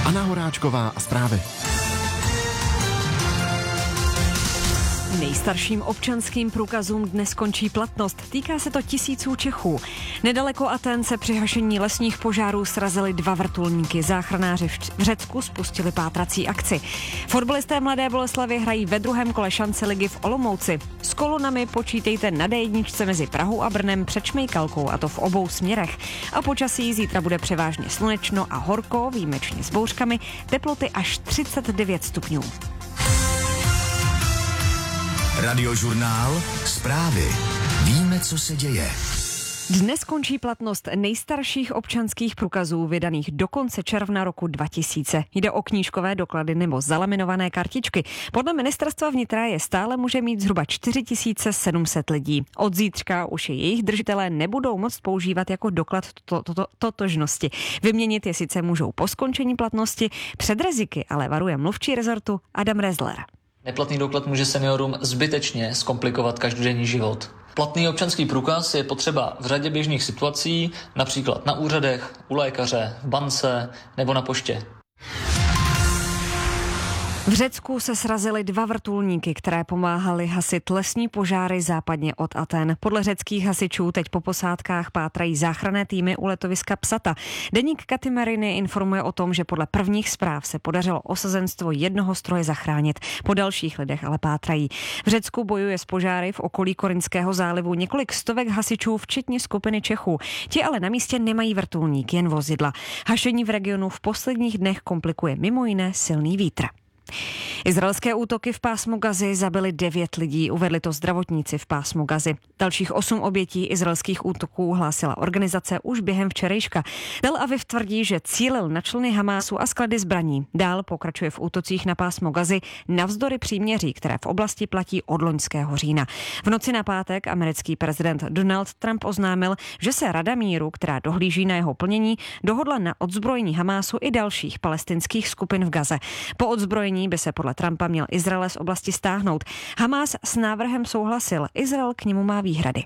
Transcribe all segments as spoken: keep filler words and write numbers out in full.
Anna Horáčková a zprávy. Nejstarším občanským průkazům dnes končí platnost. Týká se to tisíců Čechů. Nedaleko Aten se při hašení lesních požárů srazily dva vrtulníky. Záchranáři v Řecku spustili pátrací akci. Fotbalisté Mladé Boleslavi hrají ve druhém kole šance ligy v Olomouci. S kolonami počítejte na dé jedničce mezi Prahou a Brnem před Šmejkalkou, a to v obou směrech. A počasí zítra bude převážně slunečno a horko, výjimečně s bouřkami, teploty až třicet devět stupňů. Radiožurnál, zprávy. Víme, co se děje. Dnes končí platnost nejstarších občanských průkazů vydaných do konce června roku dva tisíce. Jde o knížkové doklady nebo zalaminované kartičky. Podle ministerstva vnitra je stále může mít zhruba čtyři tisíce sedm set lidí. Od zítřka už je jejich držitelé nebudou moct používat jako doklad to, to, to, totožnosti. Vyměnit je sice můžou po skončení platnosti, před riziky ale varuje mluvčí rezortu Adam Rezler. Neplatný doklad může seniorům zbytečně zkomplikovat každodenní život. Platný občanský průkaz je potřeba v řadě běžných situací, například na úřadech, u lékaře, v bance nebo na poště. V Řecku se srazily dva vrtulníky, které pomáhaly hasit lesní požáry západně od Aten. Podle řeckých hasičů teď po posádkách pátrají záchranné týmy u letoviska Psata. Deník Katimeriny informuje o tom, že podle prvních zpráv se podařilo osazenstvo jednoho stroje zachránit. Po dalších lidech ale pátrají. V Řecku bojuje s požáry v okolí Korinského zálivu několik stovek hasičů, včetně skupiny Čechů. Ti ale na místě nemají vrtulník, jen vozidla. Hašení v regionu v posledních dnech komplikuje mimo jiné silný vítr. Izraelské útoky v pásmu Gazy zabily devět lidí, uvedli to zdravotníci v pásmu Gazy. Dalších osm obětí izraelských útoků hlásila organizace už během včerejška. Tel Aviv tvrdí, že cílil na členy Hamásu a sklady zbraní. Dál pokračuje v útocích na pásmo Gazy navzdory příměří, které v oblasti platí od loňského října. V noci na pátek americký prezident Donald Trump oznámil, že se Rada míru, která dohlíží na jeho plnění, dohodla na odzbrojení Hamásu i dalších palestinských skupin v Gaze. Po odzbrojení by se podle Trumpa měl Izrael z oblasti stáhnout. Hamás s návrhem souhlasil, Izrael k němu má výhrady.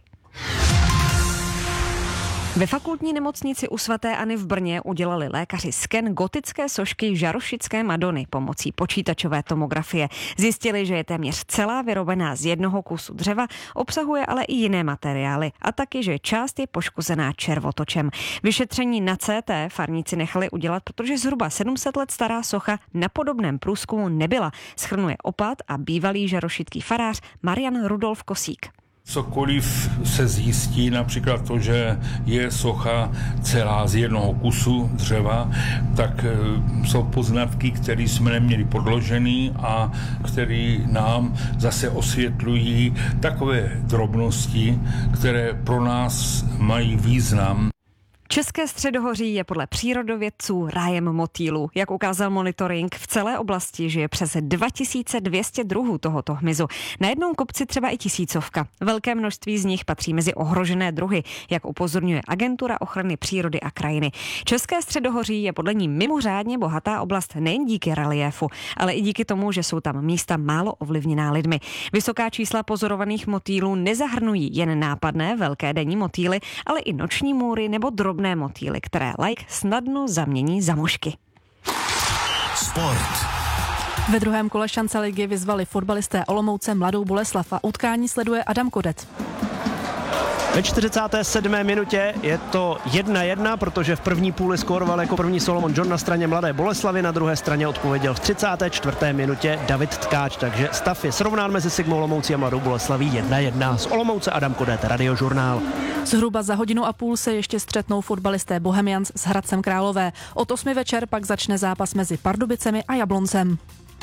Ve fakultní nemocnici u svaté Anny v Brně udělali lékaři sken gotické sošky Žarošické Madony pomocí počítačové tomografie. Zjistili, že je téměř celá vyrobená z jednoho kusu dřeva, obsahuje ale i jiné materiály a taky, že část je poškozená červotočem. Vyšetření na C T farníci nechali udělat, protože zhruba sedm set let stará socha na podobném průzkumu nebyla, shrnuje opat a bývalý žarošický farář Marian Rudolf Kosík. Cokoliv se zjistí, například to, že je socha celá z jednoho kusu dřeva, tak jsou poznatky, které jsme neměli podložený a které nám zase osvětlují takové drobnosti, které pro nás mají význam. České středohoří je podle přírodovědců rájem motýlů. Jak ukázal monitoring, v celé oblasti žije přes dva tisíce dvě stě druhů tohoto hmyzu. Na jednom kopci třeba i tisícovka. Velké množství z nich patří mezi ohrožené druhy, jak upozorňuje Agentura ochrany přírody a krajiny. České středohoří je podle ní mimořádně bohatá oblast nejen díky reliéfu, ale i díky tomu, že jsou tam místa málo ovlivněná lidmi. Vysoká čísla pozorovaných motýlů nezahrnují jen nápadné velké denní motýly, ale i noční můry nebo drobné motýly, které laik snadno zamění za mušky. Sport. Ve druhém kole šance ligy vyzvali fotbalisté Olomouce Mladou Boleslav a utkání sleduje Adam Kodet. Ve čtyřicáté sedmé minutě je to jedna jedna, protože v první půli skóroval jako první Solomon John na straně Mladé Boleslavy, na druhé straně odpověděl v třicáté čtvrté minutě David Tkáč, takže stav je srovnán mezi Sigmou Olomoucí a Mladou Boleslaví jedna jedna. Z Olomouce Adam Kodet, Radiožurnál. Zhruba za hodinu a půl se ještě střetnou fotbalisté Bohemians s Hradcem Králové. Od osmi večer pak začne zápas mezi Pardubicemi a Jabloncem.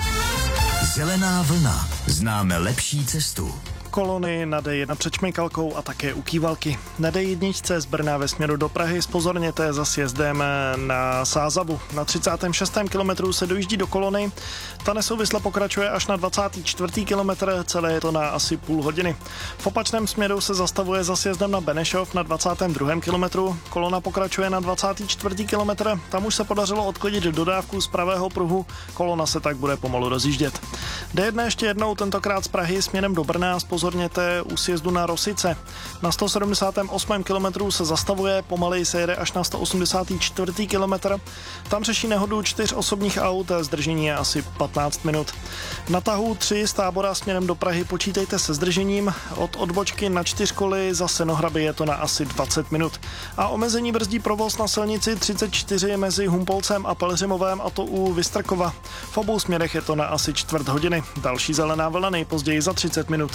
Zelená vlna. Známe lepší cestu. Kolony na dé jedna před Šmejkalkou a také u Kývalky. Na dé jedna z Brna ve směru do Prahy zpozorněte za sjezdem na Sázavu. Na třicátém šestém kilometru se dojíždí do Kolony. Ta nesouvisle pokračuje až na dvacátý čtvrtý kilometr, celé je to na asi půl hodiny. V opačném směru se zastavuje za sjezdem na Benešov na dvacátém druhém kilometru. Kolona pokračuje na dvacátý čtvrtý kilometr. Tam už se podařilo odklidit dodávku z pravého pruhu. Kolona se tak bude pomalu rozjíždět. dé jedna ještě jednou, tentokrát z Prahy směrem do Brna. spozorněte u sjezdu na Rosice. Na sto sedmdesátém osmém kilometru se zastavuje, pomaleji se jede až na sto osmdesátém čtvrtém kilometr. Tam řeší nehodu čtyř osobních aut, zdržení je asi patnáct minut. Na tahu tři z Tábora směrem do Prahy počítejte se zdržením. Od odbočky na čtyřkoly za Senohraby je to na asi dvacet minut. A omezení brzdí provoz na silnici třicet čtyři mezi Humpolcem a Pelhřimovem, a to u Vystrkova. V obou směrech je to na asi čtvrt hodiny. Další zelená vlna nejpozději za třicet minut.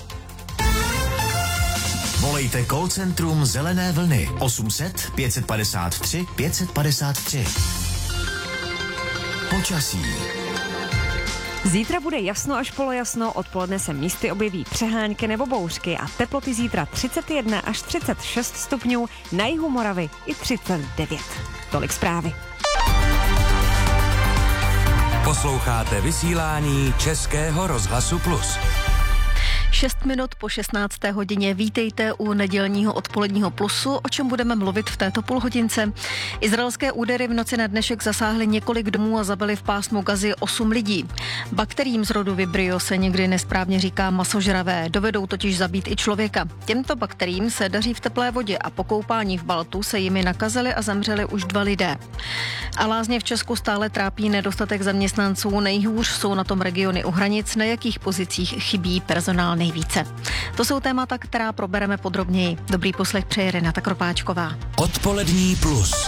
Volejte call centrum Zelené vlny osm set pět padesát tři pět padesát tři. Počasí. Zítra bude jasno až polojasno, odpoledne se místy objeví přehánky nebo bouřky a teploty zítra třicet jedna až třicet šest stupňů, na jihu Moravy i třicet devět. Tolik zprávy. Posloucháte vysílání Českého rozhlasu Plus. Šest minut po šestnácté hodině vítejte u nedělního odpoledního Plusu, o čem budeme mluvit v této půlhodince. Izraelské údery v noci na dnešek zasáhly několik domů a zabily v pásmu Gazy osm lidí. Bakteriím z rodu Vibrio se někdy nesprávně říká masožravé, dovedou totiž zabít i člověka. Těmto bakteriím se daří v teplé vodě a po koupání v Baltu se jimi nakazili a zemřeli už dva lidé. A lázně v Česku stále trápí nedostatek zaměstnanců, nejhůř jsou na tom regiony u hranic, na jakých pozicích chybí personál nejvíce. To jsou témata, která probereme podrobněji. Dobrý poslech přeje Renata Kropáčková. Odpolední Plus.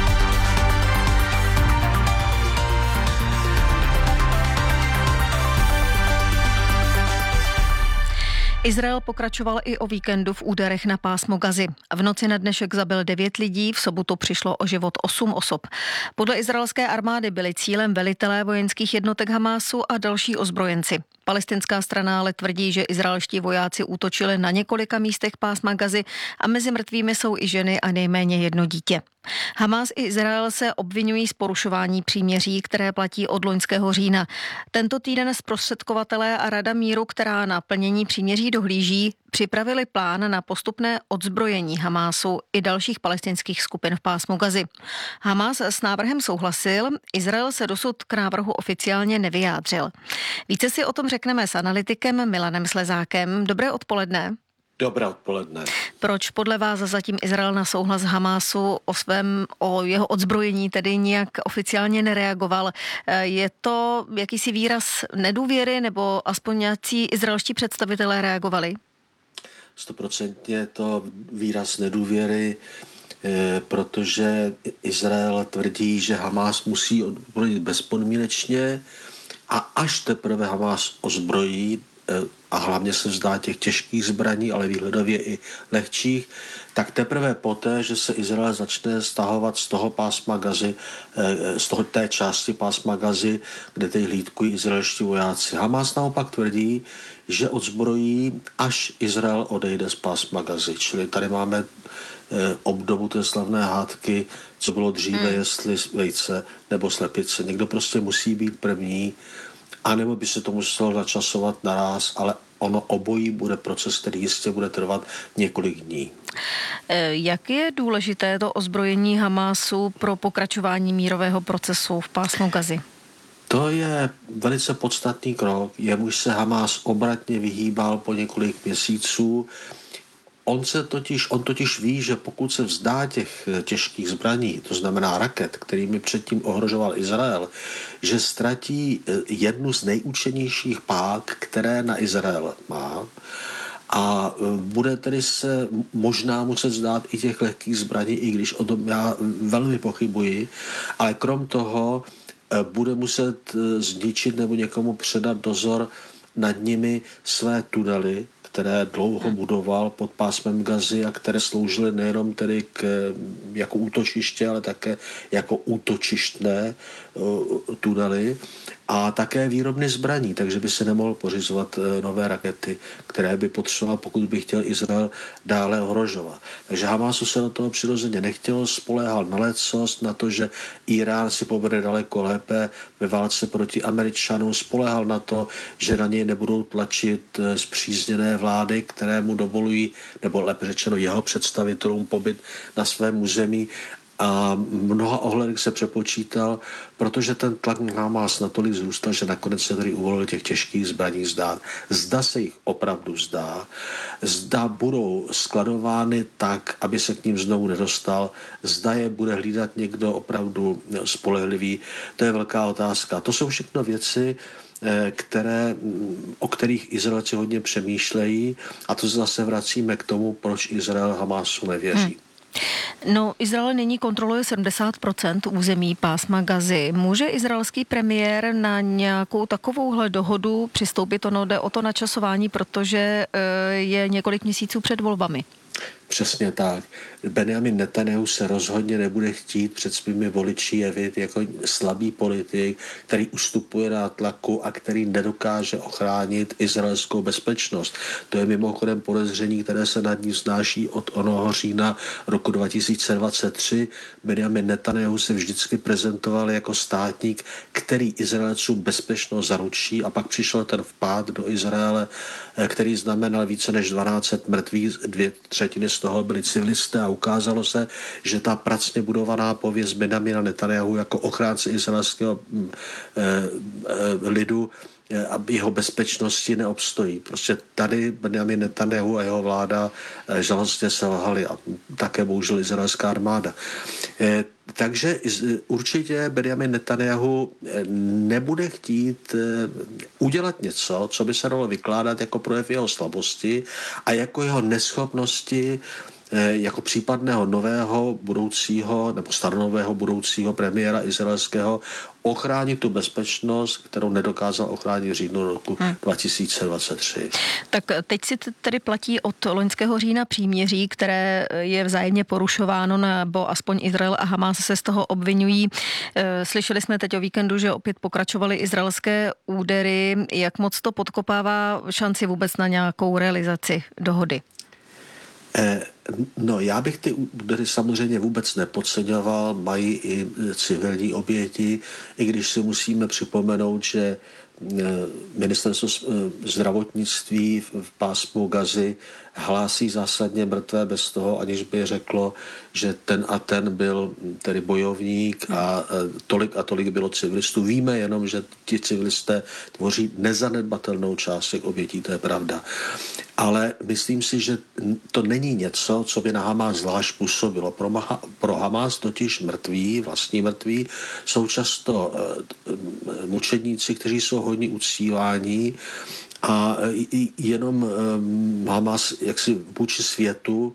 Izrael pokračoval i o víkendu v úderech na pásmo Gazy. V noci na dnešek zabil devět lidí, v sobotu přišlo o život osm osob. Podle izraelské armády byli cílem velitelé vojenských jednotek Hamásu a další ozbrojenci. Palestinská strana ale tvrdí, že izraelští vojáci útočili na několika místech pásma Gazy a mezi mrtvými jsou i ženy a nejméně jedno dítě. Hamás i Izrael se obvinují z porušování příměří, které platí od loňského října. Tento týden zprostředkovatelé a Rada míru, která na plnění příměří dohlíží, připravili plán na postupné odzbrojení Hamásu i dalších palestinských skupin v pásmu Gazy. Hamás s návrhem souhlasil, Izrael se dosud k návrhu oficiálně nevyjádřil. Více si o tom řekneme s analytikem Milanem Slezákem. Dobré odpoledne. Dobré odpoledne. Proč podle vás zatím Izrael na souhlas Hamásu o svém, o jeho odzbrojení tedy nijak oficiálně nereagoval? Je to jakýsi výraz nedůvěry, nebo aspoň nějací izraelští představitelé reagovali? Stoprocentně je to výraz nedůvěry, protože Izrael tvrdí, že Hamás musí odzbrojit bezpodmínečně a až teprve Hamás ozbrojí a hlavně se vzdá těch těžkých zbraní, ale výhledově i lehčích, tak teprve poté, že se Izrael začne stahovat z toho pásma Gazy, z toho té části pásma Gazy, kde teď hlídkují izraelští vojáci. Hamás naopak tvrdí, že odzbrojí, až Izrael odejde z pásma Gazy. Čili tady máme obdobu té slavné hádky, co bylo dříve, hmm. jestli vejce nebo slepice. Někdo prostě musí být první, anebo by se to muselo načasovat naráz, ale ono obojí bude proces, který jistě bude trvat několik dní. Jak je důležité to ozbrojení Hamásu pro pokračování mírového procesu v pásmu Gazy? To je velice podstatný krok, jemuž se Hamás obratně vyhýbal po několik měsíců. On se totiž, on totiž ví, že pokud se vzdá těch těžkých zbraní, to znamená raket, kterými předtím ohrožoval Izrael, že ztratí jednu z nejúčinnějších pák, které na Izrael má, a bude tedy se možná muset vzdát i těch lehkých zbraní, i když o tom já velmi pochybuji, ale krom toho bude muset zničit nebo někomu předat dozor nad nimi své tunely, které dlouho budoval pod pásmem Gazy a které sloužily nejenom tedy k, jako útočiště, ale také jako útočištné uh, tunely a také výrobny zbraní, takže by se nemohl pořizovat uh, nové rakety, které by potřeboval, pokud by chtěl Izrael dále ohrožovat. Takže Hamásu se do toho přirozeně nechtělo, spoléhal na lecos, na to, že Irán si povede daleko lépe ve válce proti Američanům, spoléhal na to, že na něj nebudou tlačit uh, spřízněné vlády, které mu dovolují, nebo lépe řečeno jeho představitelům, pobyt na svém území. a mnoha ohledech se přepočítal, protože ten tlak na Hamas natolik zrůstal, že nakonec se tady uvolil těch těžkých zbraní zdát. Zda se jich opravdu zdá, zda budou skladovány tak, aby se k ním znovu nedostal, zda je bude hlídat někdo opravdu spolehlivý, to je velká otázka. To jsou všechno věci, které, o kterých Izraelci hodně přemýšlejí, a to zase vracíme k tomu, proč Izrael Hamasu nevěří. Hmm. No, Izrael nyní kontroluje sedmdesát procent území pásma Gazy. Může izraelský premiér na nějakou takovouhle dohodu přistoupit? Ono jde o to načasování, protože je několik měsíců před volbami. Přesně tak. Benjamin Netanyahu se rozhodně nebude chtít před svými voliči jevit jako slabý politik, který ustupuje na tlaku a který nedokáže ochránit izraelskou bezpečnost. To je mimochodem podezření, které se nad ní vznáší od onoho října roku dva tisíce dvacet tři. Benjamin Netanyahu se vždycky prezentoval jako státník, který Izraelcům bezpečnost zaručí, a pak přišel ten vpád do Izraele, který znamenal více než dvanáct set mrtvých, dvě třetiny z toho byli civilisté, a ukázalo se, že ta pracně budovaná pověst Benjamina Netanyahu jako ochránce izraelského e, e, lidu a jeho bezpečnosti neobstojí. Prostě tady Benjamin Netanyahu a jeho vláda žalostně selhali, a také bohužel izraelská armáda. E, takže určitě Benjamin Netanyahu nebude chtít udělat něco, co by se dalo vykládat jako projev jeho slabosti a jako jeho neschopnosti jako případného nového budoucího nebo staronového budoucího premiéra izraelského ochránit tu bezpečnost, kterou nedokázal ochránit v říjnu roku hmm. dva tisíce dvacet tři. Tak teď si tedy platí od loňského října příměří, které je vzájemně porušováno, nebo aspoň Izrael a Hamas se z toho obvinují. Slyšeli jsme teď o víkendu, že opět pokračovaly izraelské údery. Jak moc to podkopává šanci vůbec na nějakou realizaci dohody? No, já bych ty údery samozřejmě vůbec nepodceňoval, mají i civilní oběti, i když si musíme připomenout, že ministerstvo zdravotnictví v pásmu Gazy hlásí zásadně mrtvé bez toho, aniž by řeklo, že ten a ten byl tedy bojovník a tolik a tolik bylo civilistů. Víme jenom, že ti civilisté tvoří nezanedbatelnou část těch obětí, to je pravda. Ale myslím si, že to není něco, co by na Hamas zvlášť působilo. Pro, Maha, pro Hamas totiž mrtví, vlastní mrtví, jsou často uh, mučedníci, kteří jsou hodně uctíváni, a jenom um, Hamas jaksi vůči světu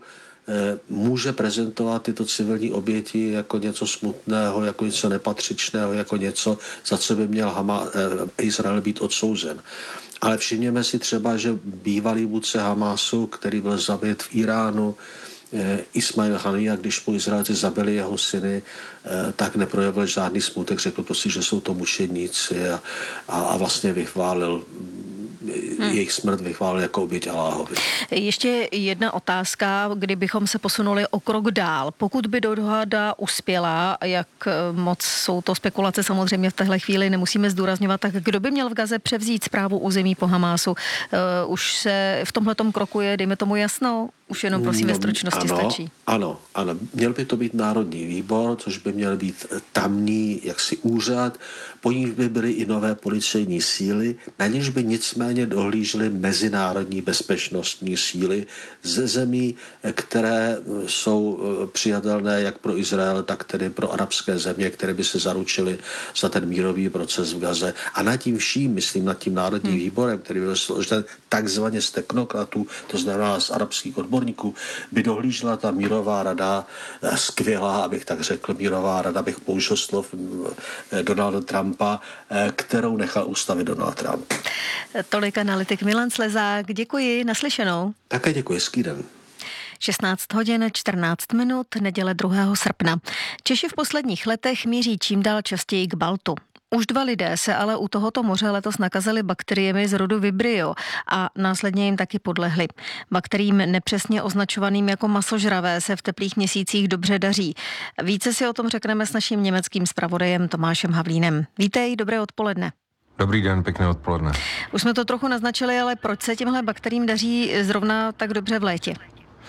může prezentovat tyto civilní oběti jako něco smutného, jako něco nepatřičného, jako něco, za co by měl Hama, Izrael být odsouzen. Ale všimněme si třeba, že bývalý vůdce Hamasu, který byl zabit v Iránu, Ismail Haniyeh, když mu Izraelci zabili jeho syny, tak neprojevil žádný smutek, řekl to si, že jsou to mučedníci, a, a vlastně vychválil Hmm. jejich smrt vychválil jako oběť Alláhovi. Ještě jedna otázka, kdybychom se posunuli o krok dál. Pokud by dohoda uspěla, jak moc jsou to spekulace, samozřejmě v téhle chvíli nemusíme zdůrazňovat, tak kdo by měl v Gaze převzít správu území po Hamásu? Uh, už se v tomhletom kroku je, dejme tomu jasno? Už jenom prosím ve stručnosti ano, stačí. Ano, ano. Měl by to být Národní výbor, což by měl být tamní jaksi úřad, po níž by byly i nové policejní síly, na něž by nicméně dohlížely mezinárodní bezpečnostní síly ze zemí, které jsou přijatelné jak pro Izrael, tak tedy pro arabské země, které by se zaručily za ten mírový proces v Gaze. A nad tím vším, myslím nad tím Národním hmm. výborem, který byl složen takzvaně z technokratů, to znamená z arabských odborníků, by dohlížela ta mírová rada, skvělá, abych tak řekl, mírová rada, bych použil slov Donalda Trumpa, kterou nechal ustavit Donald Trump. Tolik analytik Milan Slezák, děkuji, naslyšenou. Také děkuji, hezký den. šestnáct hodin čtrnáct minut, neděle druhého srpna. Češi v posledních letech míří čím dál častěji k Baltu. Už dva lidé se ale u tohoto moře letos nakazili bakteriemi z rodu Vibrio a následně jim taky podlehli. Bakteriím nepřesně označovaným jako masožravé se v teplých měsících dobře daří. Více si o tom řekneme s naším německým zpravodajem Tomášem Havlínem. Vítej, dobré odpoledne. Dobrý den, pěkné odpoledne. Už jsme to trochu naznačili, ale proč se těmhle bakteriím daří zrovna tak dobře v létě?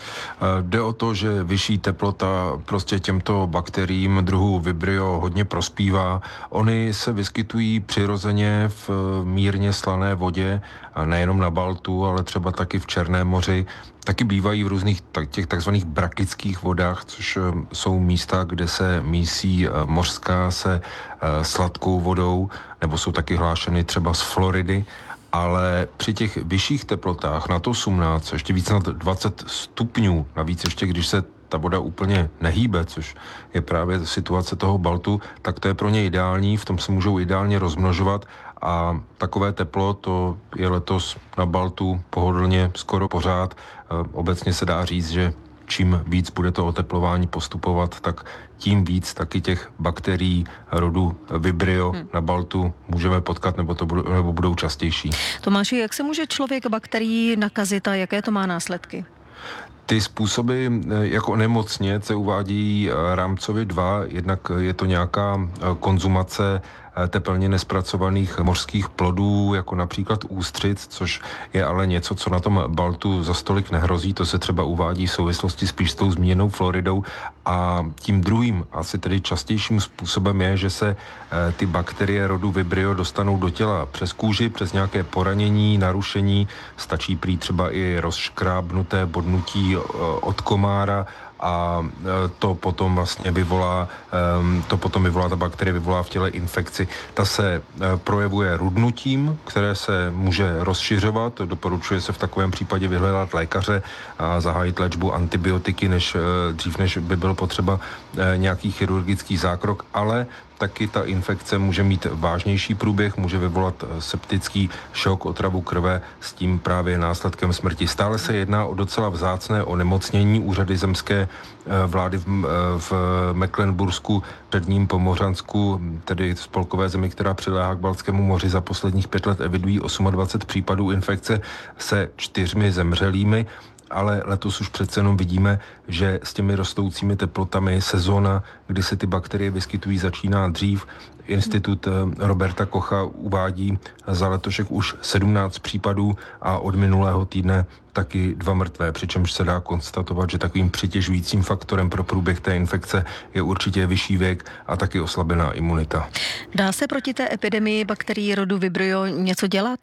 Jde o to, že vyšší teplota prostě těmto bakteriím druhu Vibrio hodně prospívá. Oni se vyskytují přirozeně v mírně slané vodě, a nejenom na Baltu, ale třeba taky v Černém moři. Taky bývají v různých těch takzvaných brakických vodách, což jsou místa, kde se mísí mořská se sladkou vodou, nebo jsou taky hlášeny třeba z Floridy. Ale při těch vyšších teplotách nad osmnáct, ještě víc nad dvacet stupňů, navíc ještě když se ta voda úplně nehýbe, což je právě situace toho Baltu, tak to je pro ně ideální, v tom se můžou ideálně rozmnožovat a takové teplo to je letos na Baltu pohodlně skoro pořád. Obecně se dá říct, že čím víc bude to oteplování postupovat, tak tím víc taky těch bakterií rodu Vibrio hmm. na Baltu můžeme potkat, nebo to budou, nebo budou častější. Tomáši, jak se může člověk bakterií nakazit a jaké to má následky? Ty způsoby jako onemocnět se uvádí rámcově dva. Jednak je to nějaká konzumace teplně nespracovaných mořských plodů, jako například ústřic, což je ale něco, co na tom Baltu za stolik nehrozí. To se třeba uvádí v souvislosti spíš s tou zmíněnou Floridou. A tím druhým, asi tedy častějším způsobem je, že se ty bakterie rodu Vibrio dostanou do těla přes kůži, přes nějaké poranění, narušení. Stačí prý třeba i rozškrábnuté bodnutí od komára, a to potom vlastně vyvolá, to potom vyvolá, ta bakterie vyvolá v těle infekci. Ta se projevuje rudnutím, které se může rozšiřovat. Doporučuje se v takovém případě vyhledat lékaře a zahájit léčbu antibiotiky, než dřív, než by byl potřeba nějaký chirurgický zákrok, ale taky ta infekce může mít vážnější průběh, může vyvolat septický šok, otravu krve, s tím právě následkem smrti. Stále se jedná o docela vzácné onemocnění. Úřady zemské vlády v, v Mecklenbursku, předním Pomořansku, tedy spolkové zemi, která přiléhá k Baltskému moři, za posledních pět let evidují dvacet osm případů infekce se čtyřmi zemřelými. Ale letos už přece jenom vidíme, že s těmi rostoucími teplotami sezóna, kdy se ty bakterie vyskytují, začíná dřív. Institut Roberta Kocha uvádí za letošek už sedmnáct případů a od minulého týdne taky dva mrtvé, přičemž se dá konstatovat, že takovým přitěžujícím faktorem pro průběh té infekce je určitě vyšší věk a taky oslabená imunita. Dá se proti té epidemii bakterií rodu Vibrio něco dělat?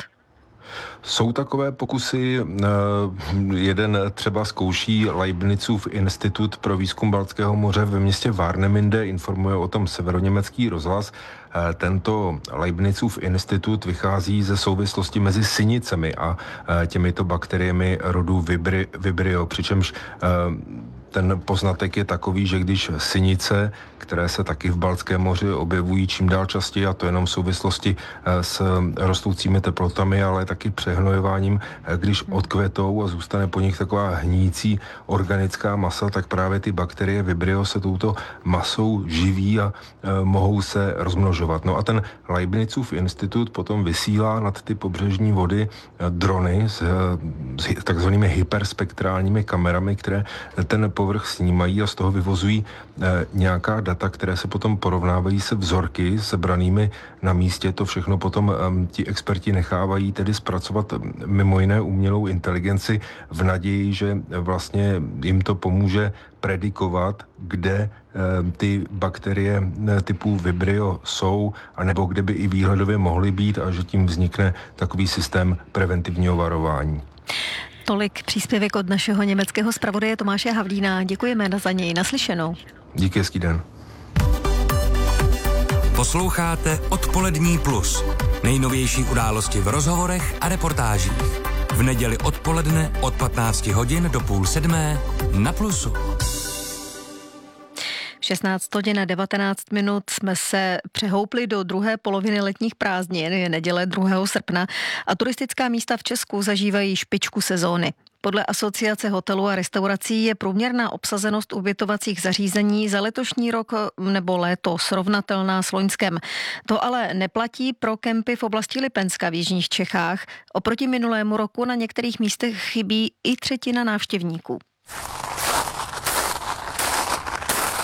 Jsou takové pokusy, jeden třeba zkouší Leibnizův institut pro výzkum Baltského moře ve městě Warnemünde, informuje o tom severoněmecký rozhlas. Tento Leibnizův institut vychází ze souvislosti mezi sinicemi a těmito bakteriemi rodu Vibrio, přičemž ten poznatek je takový, že když sinice, které se taky v Baltském moři objevují čím dál častěji, a to jenom v souvislosti s rostoucími teplotami, ale taky přehnojováním, když odkvetou a zůstane po nich taková hníjící organická masa, tak právě ty bakterie Vibrio se touto masou živí a e, mohou se rozmnožovat. No a ten Leibnizův institut potom vysílá nad ty pobřežní vody drony s, s takzvanými hyperspektrálními kamerami, které ten povrch snímají a z toho vyvozují e, nějaká data, které se potom porovnávají se vzorky sebranými na místě. To všechno potom e, ti experti nechávají tedy zpracovat mimo jiné umělou inteligenci v naději, že vlastně jim to pomůže predikovat, kde e, ty bakterie e, typu Vibrio jsou, anebo kde by i výhledově mohly být, a že tím vznikne takový systém preventivního varování. Tolik příspěvek od našeho německého zpravodaje Tomáše Havlína. Děkujeme za něj. Naslyšenou. Díky, hezký den. Posloucháte Odpolední plus. Nejnovější události v rozhovorech a reportážích. V neděli odpoledne od patnácti hodin do půl sedmé na Plusu. šestnáct hodin a devatenáct minut jsme se přehoupli do druhé poloviny letních prázdnin, je neděle druhého srpna a turistická místa v Česku zažívají špičku sezóny. Podle Asociace hotelů a restaurací je průměrná obsazenost ubytovacích zařízení za letošní rok nebo léto srovnatelná s loňskem. To ale neplatí pro kempy v oblasti Lipenska v jižních Čechách. Oproti minulému roku na některých místech chybí i třetina návštěvníků.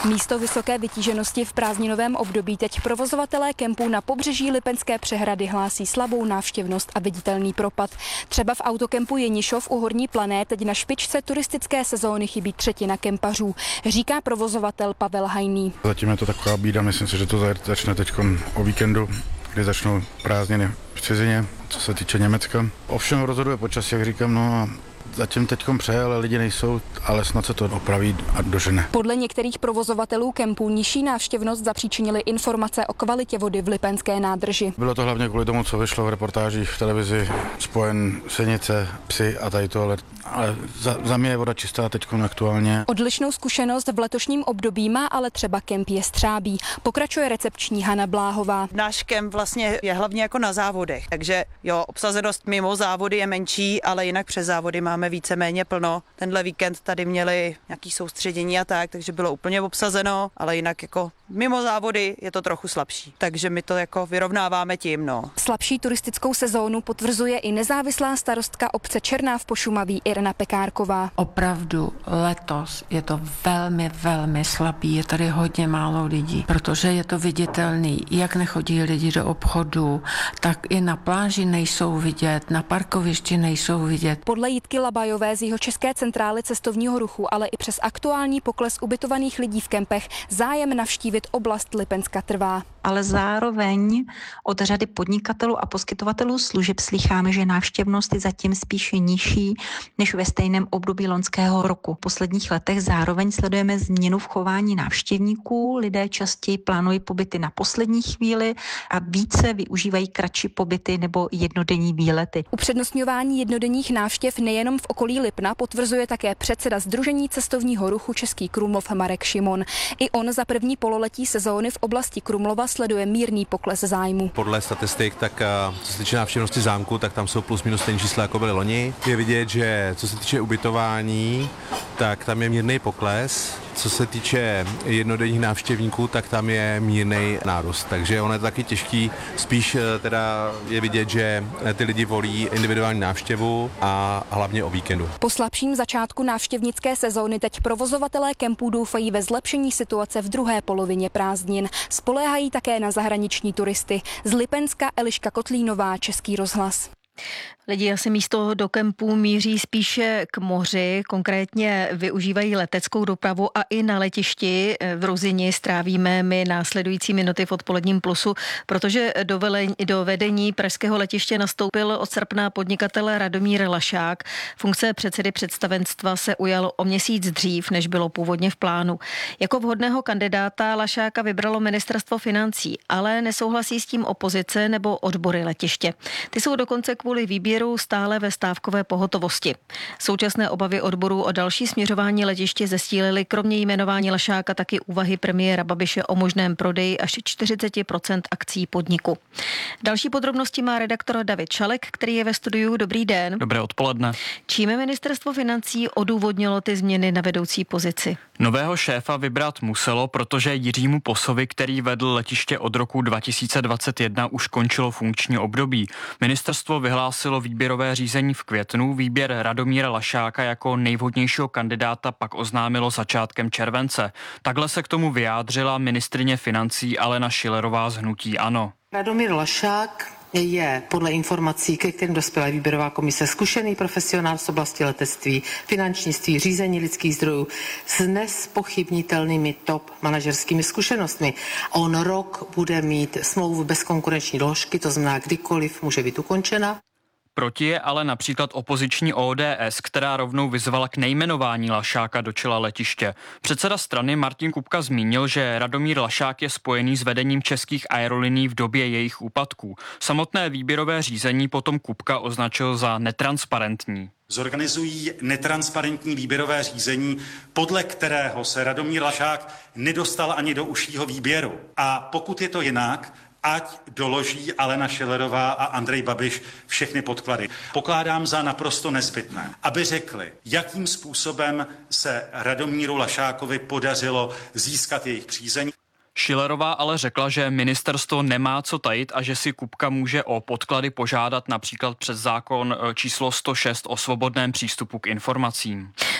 Místo vysoké vytíženosti v prázdninovém období teď provozovatelé kempů na pobřeží Lipenské přehrady hlásí slabou návštěvnost a viditelný propad. Třeba v autokempu Jenišov u Horní Plané teď na špičce turistické sezóny chybí třetina kempařů, říká provozovatel Pavel Hajný. Zatím je to taková bída, myslím si, že to začne teď o víkendu, kdy začnou prázdniny v cizině, co se týče Německa. Ovšem rozhoduje počasí, jak říkám, no a zatím teďkom přeje, ale lidi nejsou, ale snad se to opraví a dožene. Podle některých provozovatelů kempů nižší návštěvnost zapříčinily informace o kvalitě vody v Lipenské nádrži. Bylo to hlavně kvůli tomu, co vyšlo v reportážích v televizi, spojen senice, psy a tady to, ale, ale za, za mě je voda čistá teďkom aktuálně. Odlišnou zkušenost v letošním období má ale třeba kemp Jestřábí. Pokračuje recepční Hana Bláhová. Náš kemp vlastně je hlavně jako na závodech, takže jo, obsazenost mimo závody je menší, ale jinak přes závody máme víceméně plno. Tenhle víkend tady měli nějaký soustředění a tak, takže bylo úplně obsazeno, ale jinak jako mimo závody je to trochu slabší. Takže my to jako vyrovnáváme tím, no. Slabší turistickou sezónu potvrzuje i nezávislá starostka obce Černá v Pošumaví Irena Pekárková. Opravdu letos je to velmi, velmi slabý, je tady hodně málo lidí, protože je to viditelný, jak nechodí lidi do obchodu, tak i na pláži nejsou vidět, na parkovišti nejsou vidět. Podle Jitky Labajové z Jihočeské centrály cestovního ruchu, ale i přes aktuální pokles ubytovaných lidí v kempech zájem navštívit oblast Lipenska trvá. Ale zároveň od řady podnikatelů a poskytovatelů služeb slycháme, že návštěvnost je zatím spíše nižší než ve stejném období loňského roku. V posledních letech zároveň sledujeme změnu v chování návštěvníků. Lidé častěji plánují pobyty na poslední chvíli a více využívají kratší pobyty nebo jednodenní výlety. Upřednostňování jednodenních návštěv nejenom v okolí Lipna potvrzuje také předseda Sdružení cestovního ruchu Český Krumlov Marek Šimon. I on za první pololetí sezóny v oblasti Krumlova sleduje mírný pokles zájmu. Podle statistik, tak co se týče návštěvnosti zámku, tak tam jsou plus minus stejné čísla, jako byly loni. Je vidět, že co se týče ubytování, tak tam je mírný pokles. Co se týče jednodenních návštěvníků, tak tam je mírný nárůst. Takže ono je to taky těžký. Spíš teda je vidět, že ty lidi volí individuální návštěvu a hlavně o víkendu. Po slabším začátku návštěvnické sezóny teď provozovatelé kempů doufají ve zlepšení situace v druhé polovině prázdnin. Spoléhají také na zahraniční turisty. Z Lipenska Eliška Kotlínová, Český rozhlas. Lidi asi místo do kempů míří spíše k moři, konkrétně využívají leteckou dopravu a i na letišti v Ruzini strávíme my následující minuty v odpoledním plusu, protože do, vele, do vedení pražského letiště nastoupil od srpna podnikatel Radomír Lašák. Funkce předsedy představenstva se ujal o měsíc dřív, než bylo původně v plánu. Jako vhodného kandidáta Lašáka vybralo ministerstvo financí, ale nesouhlasí s tím opozice nebo odbory letiště. Ty jsou dokonce kvůli výběru stále ve stávkové pohotovosti. Současné obavy odborů o další směřování letiště zestílily kromě jmenování Lašáka taky úvahy premiéra Babiše o možném prodeji až čtyřicet procent akcí podniku. Další podrobnosti má redaktor David Šalek, který je ve studiu. Dobrý den. Dobré odpoledne. Čím ministerstvo financí odůvodnilo ty změny na vedoucí pozici? Nového šéfa vybrat muselo, protože Jiřímu Posovi, který vedl letiště od roku dva tisíce dvacet jedna, už končilo funkční období. Ministerstvo vyhlásilo výběrové řízení v květnu, výběr Radomíra Lašáka jako nejvhodnějšího kandidáta pak oznámilo začátkem července. Takhle se k tomu vyjádřila ministryně financí Alena Schillerová z hnutí ANO. Radomír Lašák je podle informací, ke kterým dospěla výběrová komise, zkušený profesionál z oblasti letectví, finančnictví, řízení lidských zdrojů s nespochybnitelnými top manažerskými zkušenostmi. On rok bude mít smlouvu bez konkurenční doložky, to znamená kdykoliv může být ukončena. Proti je ale například opoziční O D S, která rovnou vyzvala k nejmenování Lašáka do čela letiště. Předseda strany Martin Kupka zmínil, že Radomír Lašák je spojený s vedením českých aerolinií v době jejich úpadků. Samotné výběrové řízení potom Kupka označil za netransparentní. Zorganizují netransparentní výběrové řízení, podle kterého se Radomír Lašák nedostal ani do užšího výběru. A pokud je to jinak, ať doloží Alena Schillerová a Andrej Babiš všechny podklady. Pokládám za naprosto nezbytné, aby řekli, jakým způsobem se Radomíru Lašákovi podařilo získat jejich přízeň. Schillerová ale řekla, že ministerstvo nemá co tajit a že si Kupka může o podklady požádat například přes zákon číslo sto šest o svobodném přístupu k informacím.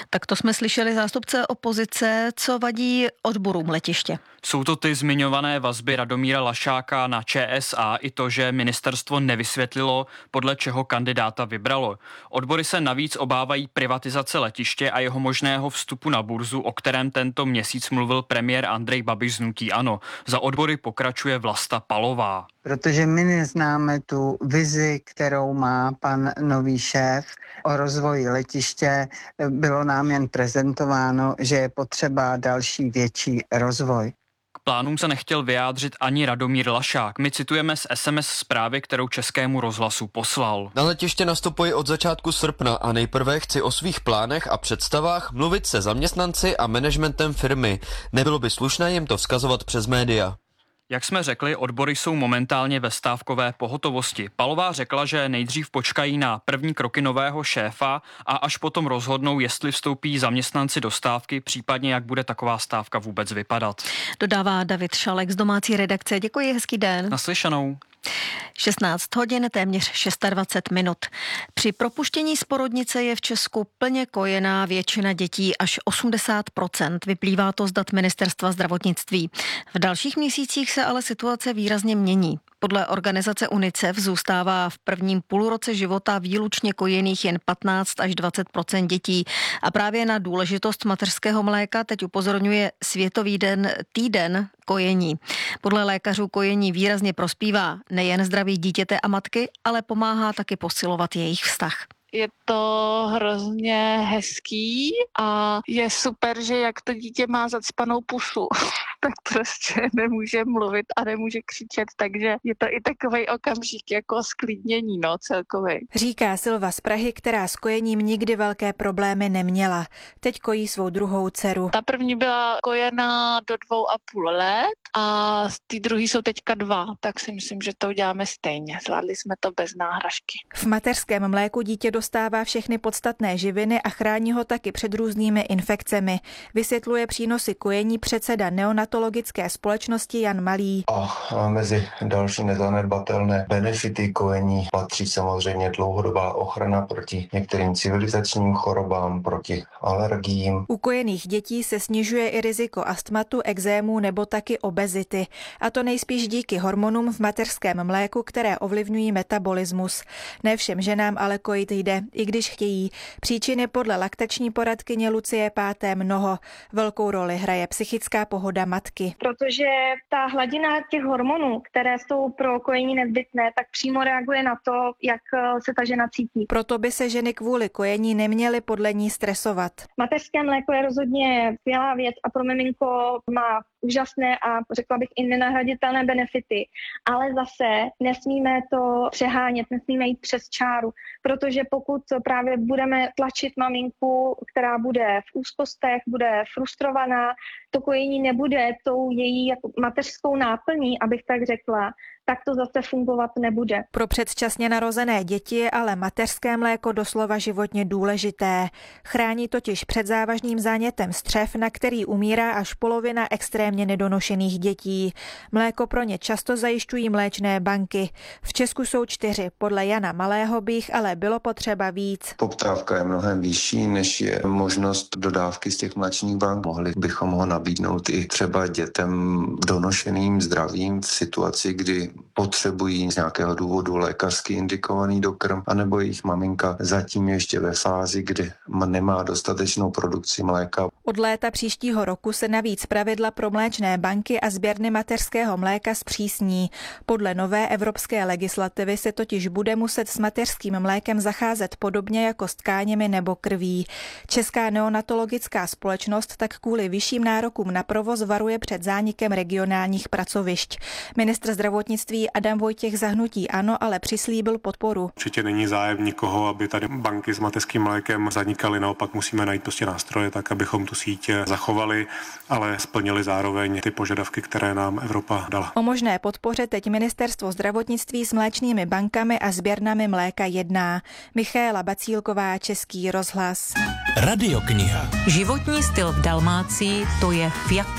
Tak to jsme slyšeli zástupce opozice, co vadí odborům letiště. Jsou to ty zmiňované vazby Radomíra Lašáka na Č S A i to, že ministerstvo nevysvětlilo, podle čeho kandidáta vybralo. Odbory se navíc obávají privatizace letiště a jeho možného vstupu na burzu, o kterém tento měsíc mluvil premiér Andrej Babiš z hnutí ANO. Za odbory pokračuje Vlasta Palová. Protože my neznáme tu vizi, kterou má pan nový šéf o rozvoji letiště. Bylo nám jen prezentováno, že je potřeba další větší rozvoj. K plánům se nechtěl vyjádřit ani Radomír Lašák. My citujeme z es em es zprávy, kterou Českému rozhlasu poslal. Na letiště nastupuji od začátku srpna a nejprve chci o svých plánech a představách mluvit se zaměstnanci a managementem firmy. Nebylo by slušné jim to vzkazovat přes média. Jak jsme řekli, odbory jsou momentálně ve stávkové pohotovosti. Palová řekla, že nejdřív počkají na první kroky nového šéfa a až potom rozhodnou, jestli vstoupí zaměstnanci do stávky, případně jak bude taková stávka vůbec vypadat. Dodává David Šalek z domácí redakce. Děkuji, hezký den. Naslyšenou. šestnáct hodin, téměř dvacet šest minut. Při propuštění z porodnice je v Česku plně kojená většina dětí, až osmdesát procent. Vyplývá to z dat Ministerstva zdravotnictví. V dalších měsících se ale situace výrazně mění. Podle organizace UNICEF zůstává v prvním půlroce života výlučně kojených jen patnáct až dvacet procent dětí. A právě na důležitost mateřského mléka teď upozorňuje Světový den týden kojení. Podle lékařů kojení výrazně prospívá nejen zdraví dítěte a matky, ale pomáhá taky posilovat jejich vztah. Je to hrozně hezký a je super, že jak to dítě má zacpanou pusu, tak prostě nemůže mluvit a nemůže křičet, takže je to i takovej okamžik jako sklidnění, no, celkovej. Říká Silva z Prahy, která s kojením nikdy velké problémy neměla. Teď kojí svou druhou dceru. Ta první byla kojená do dvou a půl let a ty druhý jsou teďka dva, tak si myslím, že to uděláme stejně. Zvládli jsme to bez náhražky. V mateřském mléku dítě dostává všechny podstatné živiny a chrání ho taky před různými infekcemi. Vysvětluje přínosy kojení předseda neonatologické společnosti Jan Malý. A mezi další nezanedbatelné benefity kojení patří samozřejmě dlouhodobá ochrana proti některým civilizačním chorobám, proti alergiím. U kojených dětí se snižuje i riziko astmatu, ekzému nebo taky obezity. A to nejspíš díky hormonům v mateřském mléku, které ovlivňují metabolismus. Ne všem ženám ale kojit jde, i když chtějí. Příčiny podle laktační poradkyně Lucie Páté mnoho. Velkou roli hraje psychická pohoda matky. Protože ta hladina těch hormonů, které jsou pro kojení nezbytné, tak přímo reaguje na to, jak se ta žena cítí. Proto by se ženy kvůli kojení neměly podle ní stresovat. Mateřské mléko je rozhodně skvělá věc a pro miminko má úžasné a řekla bych i nenahraditelné benefity, ale zase nesmíme to přehánět, nesmíme jít přes čáru, protože pokud právě budeme tlačit maminku, která bude v úzkostech, bude frustrovaná, to kojení nebude tou její jako mateřskou náplní, abych tak řekla, tak to zase fungovat nebude. Pro předčasně narozené děti je ale mateřské mléko doslova životně důležité. Chrání totiž před závažným zánětem střev, na který umírá až polovina extrémně nedonošených dětí. Mléko pro ně často zajišťují mléčné banky. V Česku jsou čtyři, podle Jana Malého by jich ale bylo potřeba víc. Poptávka je mnohem vyšší, než je možnost dodávky z těch mléčných bank. Mohli bychom ho nabídnout i třeba dětem donošeným zdravým v situaci, kdy potřebují z nějakého důvodu lékařsky indikovaný dokrm, anebo jejich maminka zatím ještě ve fázi, kdy nemá dostatečnou produkci mléka. Od léta příštího roku se navíc pravidla pro mléčné banky a sběrny mateřského mléka zpřísní. Podle nové evropské legislativy se totiž bude muset s mateřským mlékem zacházet podobně jako s tkáněmi nebo krví. Česká neonatologická společnost tak kvůli vyšším nárokům na provoz varuje před zánikem regionálních pracovišť. Ministr zdravotnictví Adam Vojtěch za hnutí ANO ale přislíbil podporu. Určitě není zájem nikoho, aby tady banky s mateřským mlékem zanikaly, naopak musíme najít prostě nástroje tak, abychom tu síť zachovali, ale splnili zároveň ty požadavky, které nám Evropa dala. O možné podpoře teď ministerstvo zdravotnictví s mléčnými bankami a sběrnami mléka jedná. Michaela Bacílková, Český rozhlas. Radiokniha. Životní styl v Dalmácii, to je fiaka.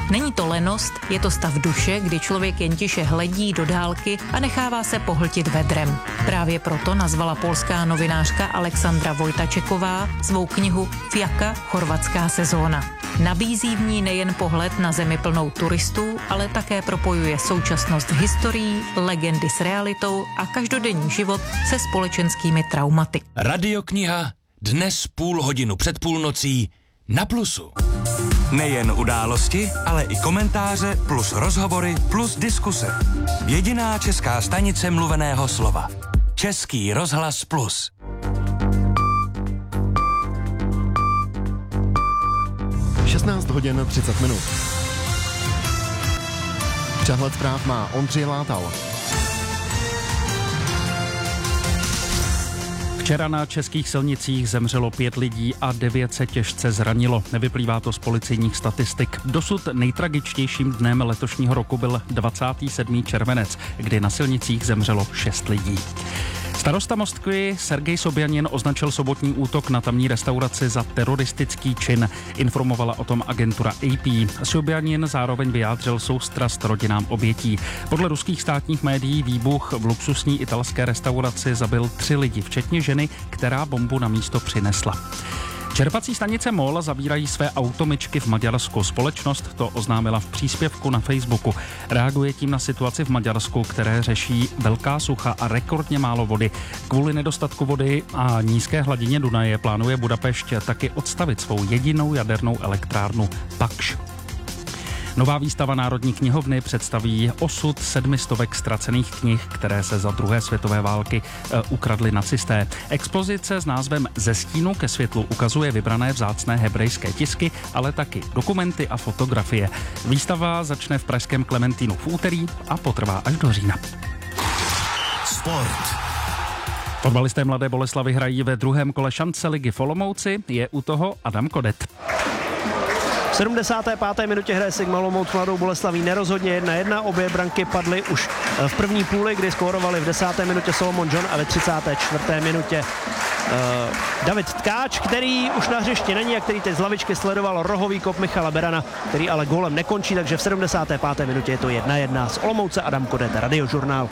Není to lenost, je to stav duše, kdy člověk jen tiše hledí do dálky a nechává se pohltit vedrem. Právě proto nazvala polská novinářka Alexandra Vojtačeková svou knihu Fjaka, chorvatská sezóna. Nabízí v ní nejen pohled na zemi plnou turistů, ale také propojuje současnost s historií, legendy s realitou a každodenní život se společenskými traumaty. Radiokniha dnes půl hodinu před půlnocí na Plusu. Nejen události, ale i komentáře plus rozhovory plus diskuse. Jediná česká stanice mluveného slova. Český rozhlas Plus. šestnáct hodin třicet minut. Přehled zpráv má Ondřej Látal. Včera na českých silnicích zemřelo pět lidí a devět se těžce zranilo. Nevyplývá to z policejních statistik. Dosud nejtragičtějším dnem letošního roku byl dvacátého sedmého červenec, kdy na silnicích zemřelo šest lidí. Starosta Moskvy Sergej Sobjanin označil sobotní útok na tamní restauraci za teroristický čin. Informovala o tom agentura A P. Sobjanin zároveň vyjádřil soustrast rodinám obětí. Podle ruských státních médií výbuch v luxusní italské restauraci zabil tři lidi, včetně ženy, která bombu na místo přinesla. Čerpací stanice MOL zavírají své automyčky v Maďarsku. Společnost to oznámila v příspěvku na Facebooku. Reaguje tím na situaci v Maďarsku, které řeší velká sucha a rekordně málo vody. Kvůli nedostatku vody a nízké hladině Dunaje plánuje Budapešť taky odstavit svou jedinou jadernou elektrárnu Pakš. Nová výstava Národní knihovny představí osud sedmistovek ztracených knih, které se za druhé světové války e, ukradly nacisté. Expozice s názvem Ze stínu ke světlu ukazuje vybrané vzácné hebrejské tisky, ale taky dokumenty a fotografie. Výstava začne v pražském Klementínu v úterý a potrvá až do října. Sport. Fotbalisté Mladé Boleslavi hrají ve druhém kole šance ligy v Olomouci, je u toho Adam Kodet. V sedmdesáté páté minutě hraje Sigma Olomouc Mladou Boleslaví nerozhodně jedna jedna. Obě branky padly už v první půli, kdy skórovali v desáté minutě Solomon John a ve třicáté čtvrté minutě uh, David Tkáč, který už na hřišti není a který teď z lavičky sledoval rohový kop Michala Berana, který ale gólem nekončí, takže v sedmdesáté páté minutě je to jedna jedna. Z Olomouce Adam Kodet, Radiožurnál.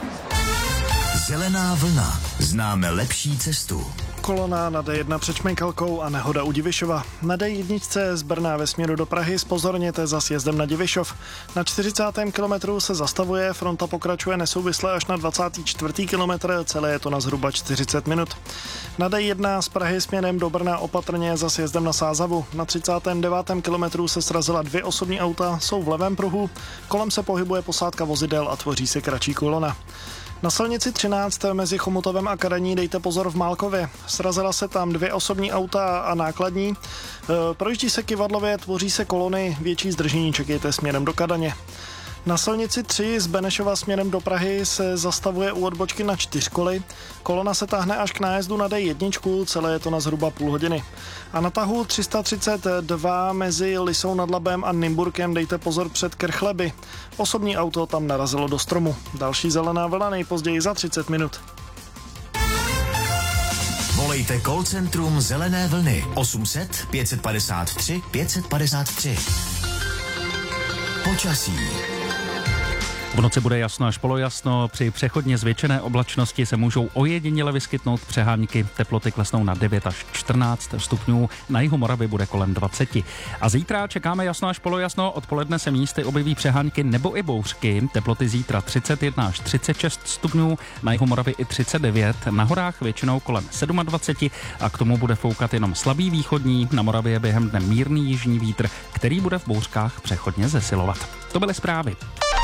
Zelená vlna. Známe lepší cestu. Kolona na D jedna před Šmejkalkou a nehoda u Divišova. Na D jedna z Brna ve směru do Prahy zpozorněte za sjezdem na Divišov. Na čtyřicátém kilometru se zastavuje, fronta pokračuje nesouvisle až na dvacátý čtvrtý kilometr, celé je to na zhruba čtyřicet minut. Na D jedna z Prahy směrem do Brna opatrně za sjezdem na Sázavu. Na třicátém devátém kilometru se srazila dvě osobní auta, jsou v levém pruhu, kolem se pohybuje posádka vozidel a tvoří se kratší kolona. Na silnici třináct mezi Chomutovem a Kadaní dejte pozor v Málkově. Srazila se tam dvě osobní auta a nákladní. Projíždí se kyvadlově, tvoří se kolony, větší zdržení čekejte směrem do Kadaně. Na silnici tři z Benešova směrem do Prahy se zastavuje u odbočky na čtyřkoly. Kolona se táhne až k nájezdu na D jedna, celé je to na zhruba půl hodiny. A na tahu tři sta třicet dva mezi Lisou nad Labem a Nymburkem dejte pozor před Krchleby. Osobní auto tam narazilo do stromu. Další zelená vlna nejpozději za třicet minut. Volejte call centrum Zelené vlny osm set pět padesát tři pět padesát tři. Počasí. V noci bude jasno až polojasno, při přechodně zvětšené oblačnosti se můžou ojediněle vyskytnout přehánky, teploty klesnou na devět až čtrnáct stupňů, na jihu Moravy bude kolem dvacet. A zítra čekáme jasno až polojasno, odpoledne se místy objeví přehánky nebo i bouřky, teploty zítra třicet jedna až třicet šest stupňů, na jihu Moravy i třicet devět, na horách většinou kolem dvacet sedm a k tomu bude foukat jenom slabý východní, na Moravě během dne mírný jižní vítr, který bude v bouřkách přechodně zesilovat. To byly zprávy.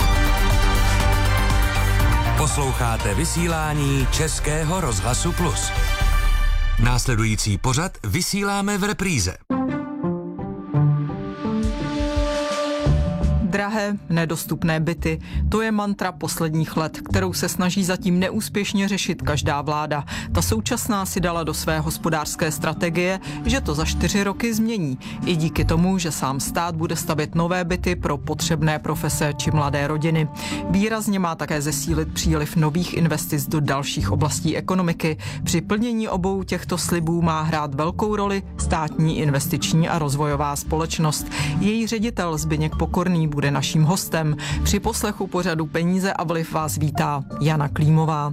Posloucháte vysílání Českého rozhlasu Plus. Následující pořad vysíláme v repríze. Drahé drahé, nedostupné byty. To je mantra posledních let, kterou se snaží zatím neúspěšně řešit každá vláda. Ta současná si dala do své hospodářské strategie, že to za čtyři roky změní. I díky tomu, že sám stát bude stavět nové byty pro potřebné profese či mladé rodiny. Výrazně má také zesílit příliv nových investic do dalších oblastí ekonomiky. Při plnění obou těchto slibů má hrát velkou roli státní investiční a rozvojová společnost. Její ředitel Zbyněk Pokorný bude naším hostem. Při poslechu pořadu Peníze a vliv vás vítá Jana Klímová.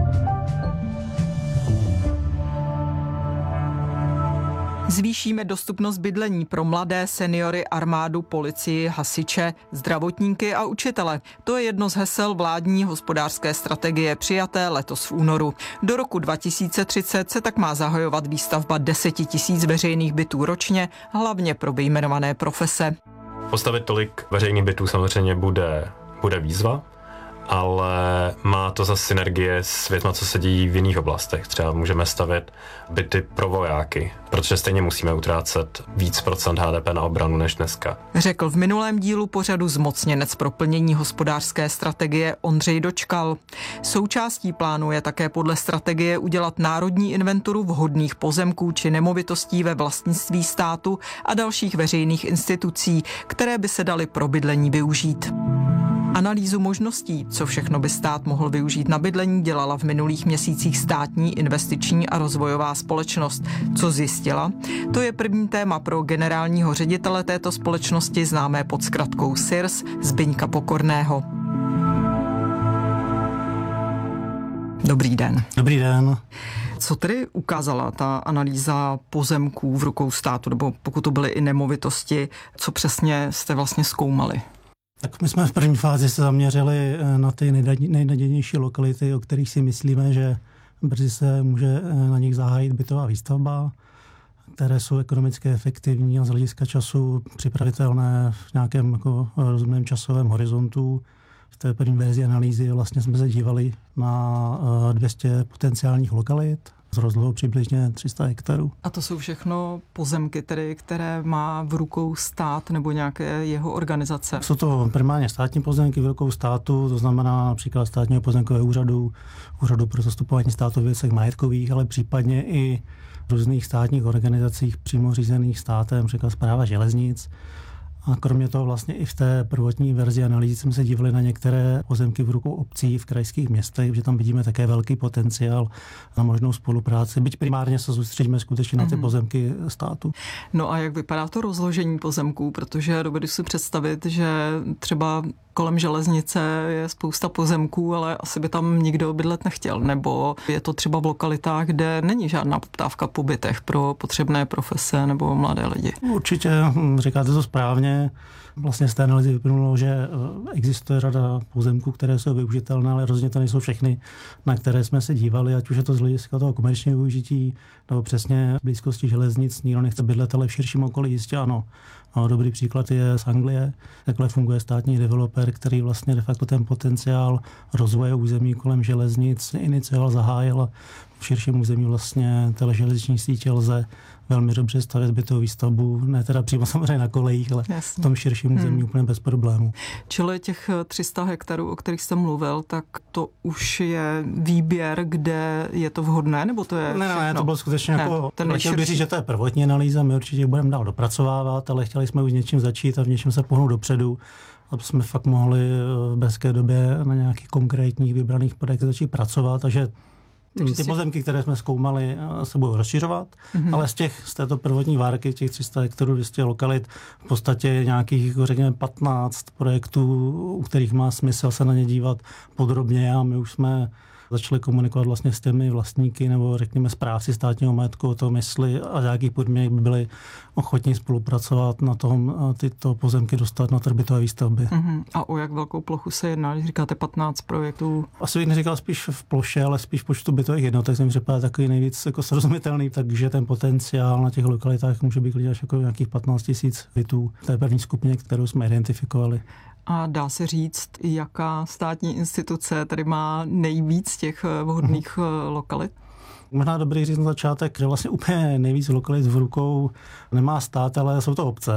Zvýšíme dostupnost bydlení pro mladé, seniory, armádu, policii, hasiče, zdravotníky a učitele. To je jedno z hesel vládní hospodářské strategie přijaté letos v únoru. Do roku dva tisíce třicet se tak má zahajovat výstavba deseti tisíc veřejných bytů ročně, hlavně pro vyjmenované profese. Postavit tolik veřejných bytů samozřejmě bude, bude výzva, ale má to zase synergie s věcma, co se dějí v jiných oblastech. Třeba můžeme stavět byty pro vojáky, protože stejně musíme utrácet víc procent H D P na obranu než dneska. Řekl v minulém dílu pořadu zmocněnec pro plnění hospodářské strategie Ondřej Dočkal. Součástí plánu je také podle strategie udělat národní inventuru vhodných pozemků či nemovitostí ve vlastnictví státu a dalších veřejných institucí, které by se daly pro bydlení využít. Analýzu možností, co všechno by stát mohl využít na bydlení, dělala v minulých měsících státní investiční a rozvojová společnost. Co zjistila? To je první téma pro generálního ředitele této společnosti, známé pod zkratkou S I R S, Zbyňka Pokorného. Dobrý den. Dobrý den. Co tedy ukázala ta analýza pozemků v rukou státu, nebo pokud to byly i nemovitosti, co přesně jste vlastně zkoumali? Tak my jsme v první fázi se zaměřili na ty nejnadějnější lokality, o kterých si myslíme, že brzy se může na nich zahájit bytová výstavba, které jsou ekonomicky efektivní a z hlediska času připravitelné v nějakém jako rozumném časovém horizontu. V té první verzi analýzy vlastně jsme se dívali na dvě stě potenciálních lokalit s rozlohou přibližně tři sta hektarů. A to jsou všechno pozemky, tedy, které má v rukou stát nebo nějaké jeho organizace? Jsou to primárně státní pozemky v rukou státu, to znamená například státního pozemkového úřadu, úřadu pro zastupování státu v věcech majetkových, ale případně i různých státních organizacích přímo řízených státem, například Správa železnic. A kromě toho vlastně i v té prvotní verzi analýzy jsme se dívali na některé pozemky v rukou obcí v krajských městech, že tam vidíme také velký potenciál na možnou spolupráci, byť primárně se soustředíme skutečně na ty pozemky státu. No a jak vypadá to rozložení pozemků, protože dovedu si představit, že třeba kolem železnice je spousta pozemků, ale asi by tam nikdo bydlet nechtěl, nebo je to třeba v lokalitách, kde není žádná poptávka po bytech pro potřebné profese nebo mladé lidi. Určitě, říkáte to správně. Vlastně z té analýzy vyplynulo, že existuje řada pozemků, které jsou využitelné, ale rozhodně to nejsou všechny, na které jsme se dívali, ať už je to z hlediska toho komerčního využití, nebo přesně v blízkosti železnic, nikdo nechce bydlet, ale v širším okolí jistě ano. No, dobrý příklad je z Anglie. Takhle funguje státní developer, který vlastně de facto ten potenciál rozvoje území kolem železnic inicioval, zahájil. V širším území vlastně té železniční sítě lze velmi dobře stavět bytovou výstavbu, ne teda přímo samozřejmě na kolejích, ale Jasně. v tom širším území hmm. úplně bez problémů. Čili těch tři sta hektarů, o kterých jste mluvil, tak to už je výběr, kde je to vhodné, nebo to je Ne, všechno? ne, to bylo skutečně ne, jako, ten chtěl bych říct, že to je prvotní analýza, my určitě budeme dál dopracovávat, ale chtěli jsme už něčím začít a v něčem se pohnout dopředu, aby jsme fakt mohli v brzké době na nějakých konkrétních vybraných projektech začít pracovat, takže ty si... pozemky, které jsme zkoumali, se budou rozšiřovat, mm-hmm. ale z těch, z této prvotní várky, těch tři sta hektarů, dvě stě lokalit, v podstatě nějakých, jako řekněme, patnáct projektů, u kterých má smysl se na ně dívat podrobně a my už jsme začali komunikovat vlastně s těmi vlastníky nebo řekněme správci státního majetku o tom, jestli a jakých podmínek by byli ochotní spolupracovat na tom tyto pozemky dostat na trh bytové výstavby. Uh-huh. A o jak velkou plochu se jedná, když říkáte patnáct projektů? Asi bych neříkal spíš v ploše, ale spíš v počtu bytových jednotek, jsem řekl takový nejvíc jako srozumitelný, takže ten potenciál na těch lokalitách může být až jako nějakých patnáct tisíc bytů v té první skupině, kterou jsme identifikovali. A dá se říct, jaká státní instituce tady má nejvíc těch vhodných mm-hmm. lokalit? Možná dobrý říct na začátek, že vlastně úplně nejvíc lokalit v rukou nemá stát, ale jsou to obce.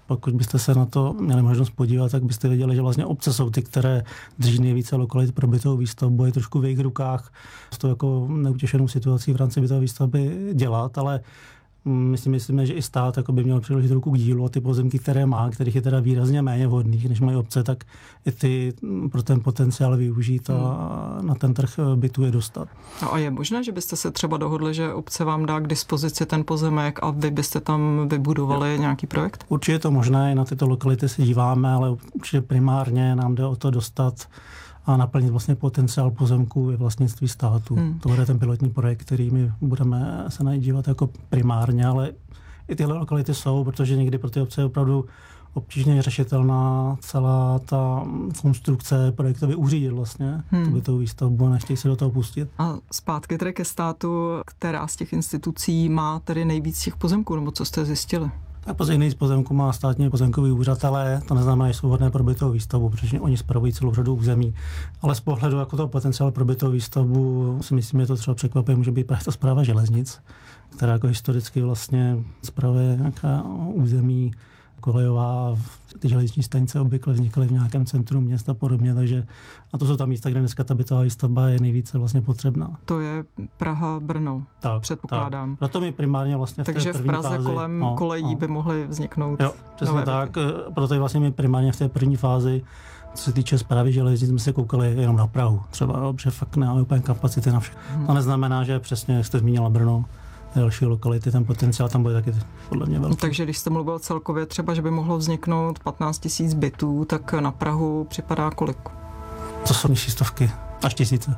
Pokud byste se na to měli možnost podívat, tak byste věděli, že vlastně obce jsou ty, které drží nejvíce lokalit pro bytovou výstavbu, je trošku v jejich rukách s tou jako neutěšenou situací v rámci bytové výstavby dělat, ale my si myslíme, že i stát jako by měl přiložit ruku k dílu a ty pozemky, které má, kterých je teda výrazně méně vhodných, než mají obce, tak i ty pro ten potenciál využít a hmm. na ten trh bytu je dostat. No a je možné, že byste se třeba dohodli, že obce vám dá k dispozici ten pozemek a vy byste tam vybudovali jo. nějaký projekt? Určitě je to možné, na tyto lokality se díváme, ale určitě primárně nám jde o to dostat a naplnit vlastně potenciál pozemků ve vlastnictví státu. Hmm. To bude ten pilotní projekt, který my budeme se na něj dívat jako primárně, ale i tyhle lokality jsou, protože někdy pro ty obce je opravdu obtížně řešitelná celá ta konstrukce projektově uřídit vlastně hmm. tu bytovou výstavbu a nechtějí se do toho pustit. A zpátky tedy ke státu, která z těch institucí má tedy nejvíc těch pozemků, nebo co jste zjistili? Tak později nejvíc pozemku má státní pozemkový úřad, ale to neznamená, že jsou vhodné pro bytovou výstavbu, protože oni spravují celou řadu území. Ale z pohledu jako toho potenciál pro bytovou výstavbu si myslím, že to třeba překvapuje, může být právě ta správa železnic, která jako historicky vlastně spravuje nějaká území kolejová, ty železniční stanice obvykle vznikaly v nějakém centru města a podobně, takže a to jsou tam místa, kde dneska ta bytová výstavba je nejvíce vlastně potřebná. To je Praha, Brno, tak, předpokládám. Tak. Proto my primárně vlastně v té Takže první v Praze fázi, kolem no, kolejí no. by mohly vzniknout. Jo, přesně tak. Byty. Proto je vlastně my primárně v té první fázi, co se týče správy železnic, jsme se koukali jenom na Prahu. Třeba, že fakt nemáme úplně kapacity na všechno. Hmm. To neznamená, že přesně, jak jste zmínila Brno, další lokality, ten potenciál tam bude taky podle mě velký. Takže když jste mluvil celkově třeba, že by mohlo vzniknout patnáct tisíc bytů, tak na Prahu připadá kolik? To jsou nižší stovky, až tisíce.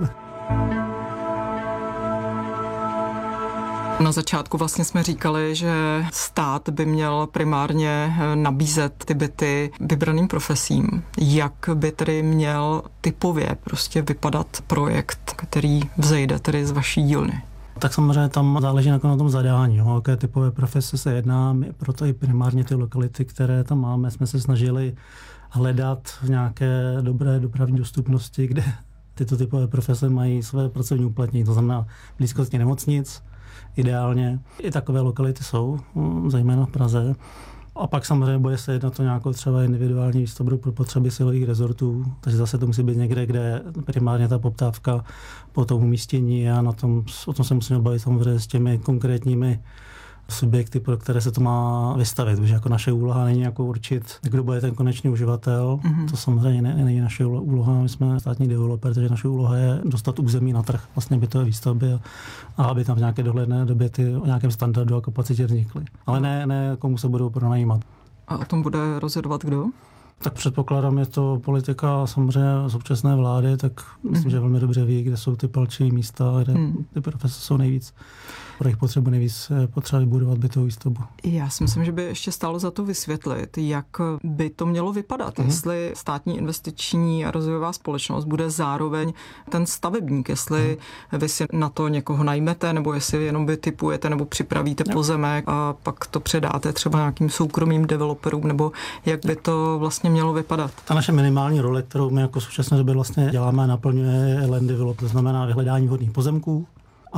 Na začátku vlastně jsme říkali, že stát by měl primárně nabízet ty byty vybraným profesím. Jak by tedy měl typově prostě vypadat projekt, který vzejde tedy z vaší dílny? Tak samozřejmě tam záleží na tom zadání, o jaké typové profese se jedná. My proto i primárně ty lokality, které tam máme, jsme se snažili hledat v nějaké dobré dopravní dostupnosti, kde tyto typové profese mají své pracovní uplatnění, to znamená blízkosti nemocnic, ideálně. I takové lokality jsou, zejména v Praze. A pak samozřejmě bude se jednat o nějakou třeba individuální výstavbu pro potřeby silových rezortů, takže zase to musí být někde, kde primárně ta poptávka po tom umístění a na tom, o tom se musíme bavit samozřejmě s těmi konkrétními subjekty, pro které se to má vystavit, protože jako naše úloha není jako určit, kdo bude ten konečný uživatel. Mm-hmm. To samozřejmě ne, není naše úloha, my jsme státní developer, takže naše úloha je dostat území na trh vlastně bytové výstavby a, a aby tam v nějaké dohledné době ty o nějakém standardu a kapacitě vznikly. Ale ne, ne komu se budou pronajímat. A o tom bude rozhodovat kdo? Tak předpokládám, je to politika samozřejmě současné vlády, tak myslím, mm. že velmi dobře ví, kde jsou ty palčivé místa, kde mm. ty profese jsou nejvíc, pro jejich potřebu nejvíc potřeba vybudovat bytovou výstavbu. Já si myslím, že by ještě stálo za to vysvětlit, jak by to mělo vypadat, mm. jestli státní investiční a rozvojová společnost bude zároveň ten stavebník, jestli mm. vy si na to někoho najmete, nebo jestli jenom vy typujete nebo připravíte no. pozemek a pak to předáte třeba nějakým soukromým developerům, nebo jak by to vlastně mělo vypadat. Ta naše minimální role, kterou my jako v současné době vlastně děláme a naplňuje land develop, to znamená vyhledání vhodných pozemků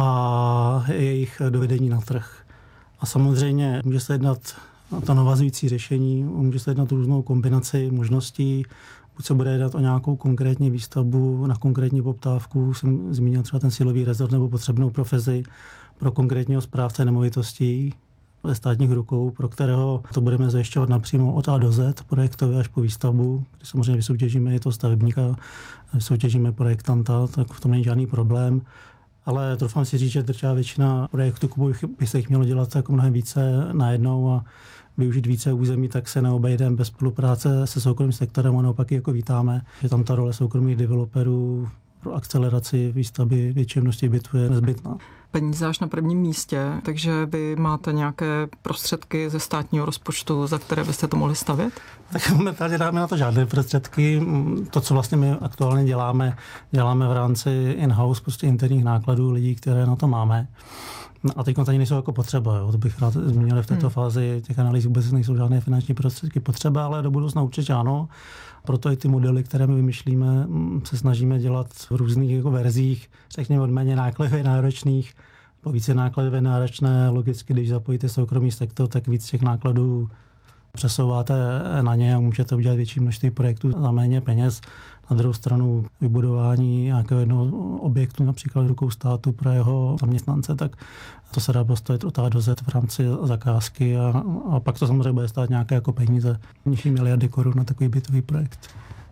a jejich dovedení na trh. A samozřejmě může se jednat na to navazující řešení, může se jednat o různou kombinaci možností, buď se bude jednat o nějakou konkrétní výstavbu na konkrétní poptávku, jsem zmínil třeba ten silový rezort nebo potřebnou profesi pro konkrétního správce nemovitostí ve státních rukou, pro kterého to budeme zajišťovat napřímo od A do Z, projektově až po výstavbu, kdy samozřejmě vysoutěžíme i toho stavebníka, vysoutěžíme projektanta, tak v tom není žádný problém. Ale troufám si říct, že drtivá většina projektů by se jich mělo dělat jako mnohem více najednou a využít více území, tak se neobejdeme bez spolupráce se soukromým sektorem a naopak jako vítáme, že tam ta role soukromých developerů pro akceleraci výstavby větší množství bytů je nezbytná. Peníze až na prvním místě, takže vy máte nějaké prostředky ze státního rozpočtu, za které byste to mohli stavět? Tak momentálně dáme na to žádné prostředky. To, co vlastně my aktuálně děláme, děláme v rámci in-house, prostě interních nákladů lidí, které na to máme. A teď tady nejsou jako potřeba, jo. To bych rád zmínil v této hmm. fázi, těch analýz vůbec nejsou žádné finanční prostředky potřeba, ale do budoucna určitě ano. Proto i ty modely, které my vymýšlíme, se snažíme dělat v různých jako verzích, řekněme od méně nákladově náročných po více nákladově náročné. Logicky, když zapojíte soukromý sektor, tak víc těch nákladů přesouváte na ně a můžete udělat větší množství projektů za méně peněz. Na druhou stranu vybudování nějakého jednoho objektu, například rukou státu pro jeho zaměstnance, tak to se dá postavit od A do Z v rámci zakázky a, a pak to samozřejmě bude stát nějaké jako peníze, nižší miliardy korun na takový bytový projekt.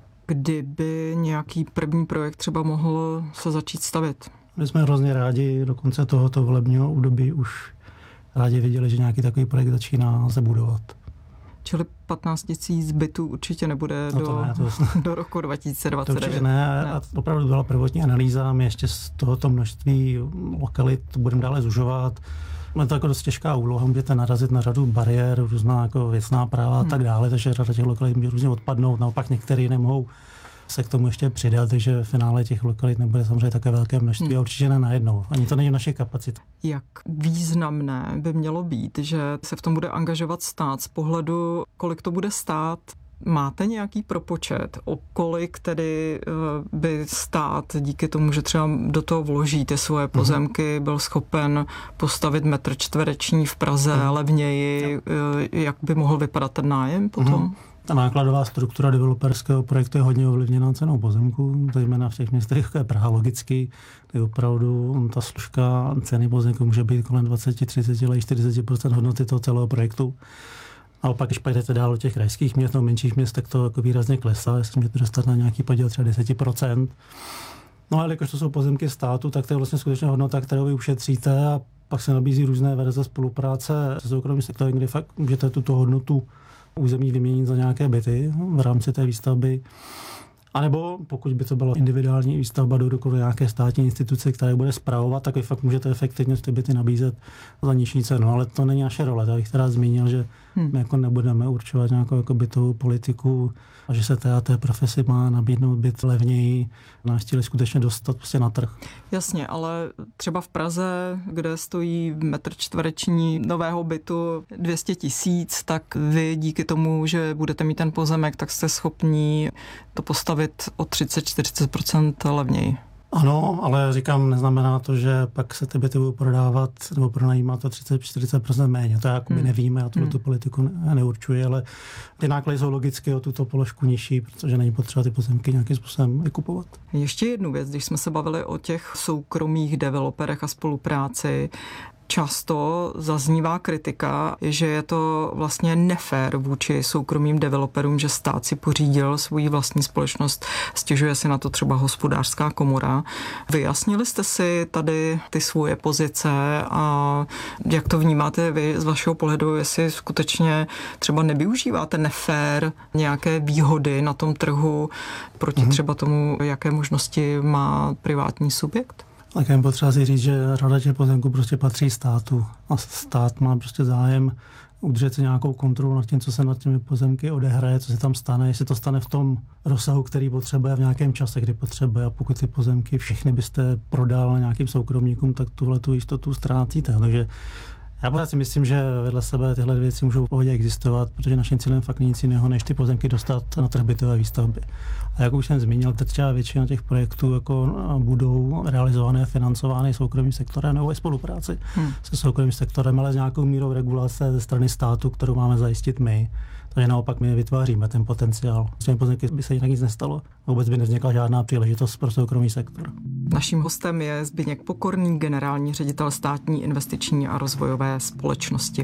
Kdyby nějaký první projekt třeba mohl se začít stavět? My jsme hrozně rádi, do konce tohoto volebního období už rádi viděli, že nějaký takový projekt začíná se budovat. Čili patnáct tisíc bytů určitě nebude no do, ne, to... do roku dva tisíce dvacet devět. To určitě ne, ne. A opravdu byla prvotní analýza, my ještě z tohoto množství lokalit budeme dále zužovat. Je to jako dost těžká úloha, můžete narazit na řadu bariér, různá jako věcná práva a tak dále, takže řada těch lokalit může různě odpadnout, naopak některé nemohou se k tomu ještě přidat, takže v finále těch lokalit nebude samozřejmě také velké množství a určitě ne najednou. Ani to není naše kapacita. Jak významné by mělo být, že se v tom bude angažovat stát z pohledu, kolik to bude stát? Máte nějaký propočet, o kolik tedy by stát díky tomu, že třeba do toho vloží ty svoje pozemky, byl schopen postavit metr čtvereční v Praze mm. levněji, jak by mohl vypadat ten nájem potom? Mm. Ta nákladová struktura developerského projektu je hodně ovlivněná cenou pozemku, zejména v těch městech, jako je Praha logicky, kde opravdu ta složka ceny pozemku může být kolem dvacet, třicet, čtyřicet procent hodnoty toho celého projektu. A opak, když půjdete dál do těch krajských měst nebo menších měst, tak to jako výrazně klesá, jestli můžete dostat na nějaký podíl třeba deset procent. No ale jakož to jsou pozemky státu, tak to je vlastně skutečně hodnota, kterou vy ušetříte a pak se nabízí různé verze spolupráce se soukromým sektorem, kdy fakt můžete tuto hodnotu území vyměnit za nějaké byty v rámci té výstavby. A nebo pokud by to byla individuální výstavba do rukou nějaké státní instituce, která bude spravovat, tak vy fakt můžete efektivně ty byty nabízet za nižší cenu. Ale to není naše role. Já bych teda zmínil, že hmm. my jako nebudeme určovat nějakou jako bytovou politiku a že se té a té profesi má nabídnout byt levněji. Nás chtěli skutečně dostat prostě na trh. Jasně, ale třeba v Praze, kde stojí metr čtvereční nového bytu dvě stě tisíc, tak vy díky tomu, že budete mít ten pozemek, tak jste schopní to postavit o třicet až čtyřicet procent levněji. Ano, ale říkám, neznamená to, že pak se ty byty budou prodávat nebo pronajímat o třicet až čtyřicet procent méně. To jakoby hmm. nevíme, já tu hmm. politiku ne, neurčuji, ale ty náklady jsou logicky o tuto položku nižší, protože není potřeba ty pozemky nějakým způsobem vykupovat. Ještě jednu věc, když jsme se bavili o těch soukromých developerech a spolupráci, často zaznívá kritika, že je to vlastně nefér vůči soukromým developerům, že stát si pořídil svou vlastní společnost, stěžuje si na to třeba Hospodářská komora. Vyjasnili jste si tady ty svoje pozice a jak to vnímáte vy z vašeho pohledu, jestli skutečně třeba nevyužíváte nefér nějaké výhody na tom trhu proti mm-hmm. třeba tomu, jaké možnosti má privátní subjekt? Tak jen potřeba si říct, že řada těch pozemků prostě patří státu a stát má prostě zájem udržet si nějakou kontrolu nad tím, co se nad těmi pozemky odehraje, co se tam stane, jestli to stane v tom rozsahu, který potřebuje v nějakém čase, kdy potřebuje. A pokud ty pozemky všechny byste prodal nějakým soukromníkům, tak tuhle tu jistotu ztrácíte. Takže já pořád si myslím, že vedle sebe tyhle věci můžou v pohodě existovat, protože naším cílem fakt nic jiného, než ty pozemky dostat na trh bytové výstavby. A jak už jsem zmínil, teď třeba většina těch projektů jako budou realizované, financovány soukromým sektorem nebo ve spolupráci hmm. se soukromým sektorem, ale s nějakou mírou regulace ze strany státu, kterou máme zajistit my. Takže naopak my vytváříme ten potenciál. S těmi pozemky by se jinak nic nestalo. Vůbec by nevznikla žádná příležitost pro soukromý sektor. Naším hostem je Zbyněk Pokorný, generální ředitel státní investiční a rozvojové společnosti.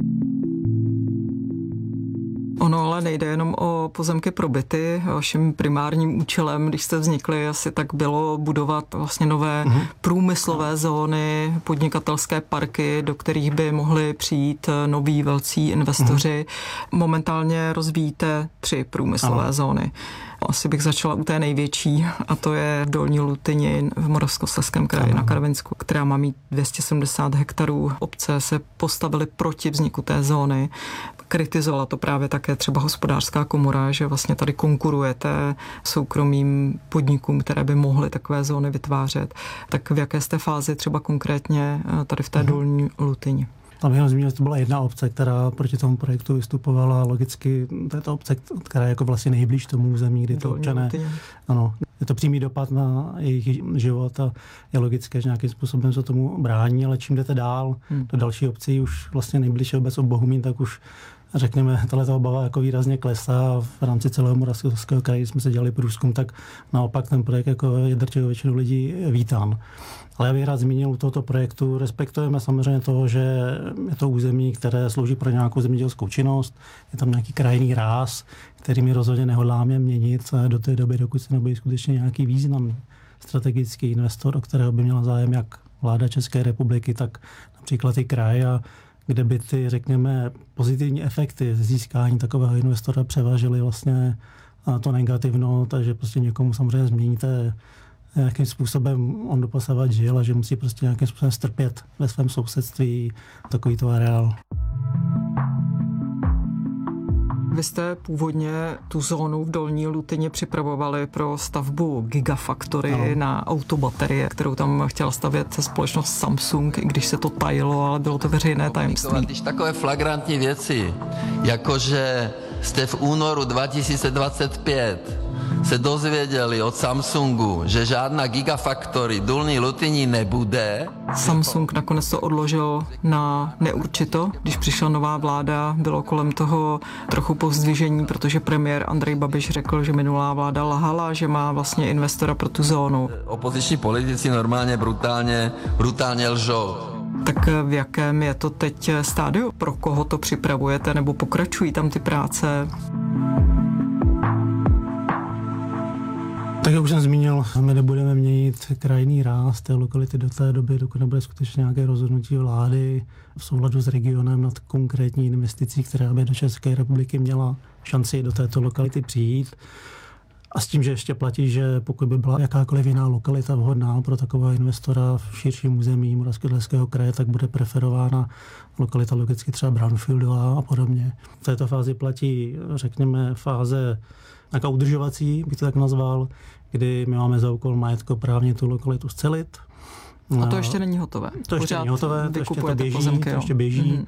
Ono ale nejde jenom o pozemky pro byty. Vaším primárním účelem, když jste vznikli, asi tak bylo budovat vlastně nové mm-hmm. průmyslové zóny, podnikatelské parky, do kterých by mohli přijít noví velcí investoři. Mm-hmm. Momentálně rozvíjíte tři průmyslové ano. zóny. Asi bych začala u té největší, a to je v Dolní Lutyni v Moravskoslezském kraji ano. na Karvinsku, která má mít dvě stě sedmdesát hektarů. Obce se postavily proti vzniku té zóny. Kritizovala to právě také třeba Hospodářská komora, že vlastně tady konkurujete soukromým podnikům, které by mohly takové zóny vytvářet. Tak v jaké jste fázi třeba konkrétně tady v té mhm. Dolní Lutyni? Tam bych zmínil, že to byla jedna obce, která proti tomu projektu vystupovala. Logicky to je ta obce, která je jako vlastně nejblíž tomu území, kdy to občané... Ano, je to přímý dopad na jejich život a je logické, že nějakým způsobem se tomu brání, ale čím jdete dál hmm. do další obcí, už vlastně nejbližší obec od Bohumín, tak už řekněme, tato obava jako výrazně klesá. V rámci celého Moravskoslezského kraje jsme se dělali průzkum, tak naopak ten projekt jako je drtivou většinu lidí vítán. Ale já bych rád zmínil u tohoto projektu, respektujeme samozřejmě to, že je to území, které slouží pro nějakou zemědělskou činnost, je tam nějaký krajinný ráz, který my rozhodně nehodláme měnit do té doby, dokud se nebude skutečně nějaký významný strategický investor, o kterého by měla zájem jak vláda České republiky, tak například i kraj, a kde by ty, řekněme, pozitivní efekty získání takového investora převážily vlastně to negativno, takže prostě někomu samozřejmě změníte, jakým způsobem on doposavat žil a že musí prostě nějakým způsobem strpět ve svém sousedství takovýto areál. Vy jste původně tu zónu v Dolní Lutyni připravovali pro stavbu Gigafactory no. na autobaterie, kterou tam chtěla stavět společnost Samsung, i když se to tajilo, ale bylo to veřejné tajemství. Když takové flagrantní věci, jakože jste v únoru dva tisíce dvacet pět se dozvěděli od Samsungu, že žádná Gigafactory v Dolní Lutyni nebude. Samsung nakonec to odložil na neurčito. Když přišla nová vláda, bylo kolem toho trochu povzdvižení, protože premiér Andrej Babiš řekl, že minulá vláda lahala, že má vlastně investora pro tu zónu. Opoziční politici normálně brutálně, brutálně lžou. Tak v jakém je to teď stádiu? Pro koho to připravujete nebo pokračují tam ty práce? Tak jak už jsem zmínil, my nebudeme měnit krajinný ráz té lokality do té doby, dokud nebude skutečně nějaké rozhodnutí vlády v souladu s regionem nad konkrétní investicí, která by do České republiky měla šanci do této lokality přijít. A s tím, že ještě platí, že pokud by byla jakákoliv jiná lokalita vhodná pro takového investora v širším území Moravskoslezského kraje, tak bude preferována lokalita logicky třeba brownfieldová a podobně. V této fázi platí, řekněme, fáze nějaká udržovací, bych to tak nazval, kdy my máme za úkol majetkoprávně tu lokalitu scelit. A to ještě není hotové. To ještě není hotové, to ještě to běží, pozemky, to ještě běží. Mm-hmm.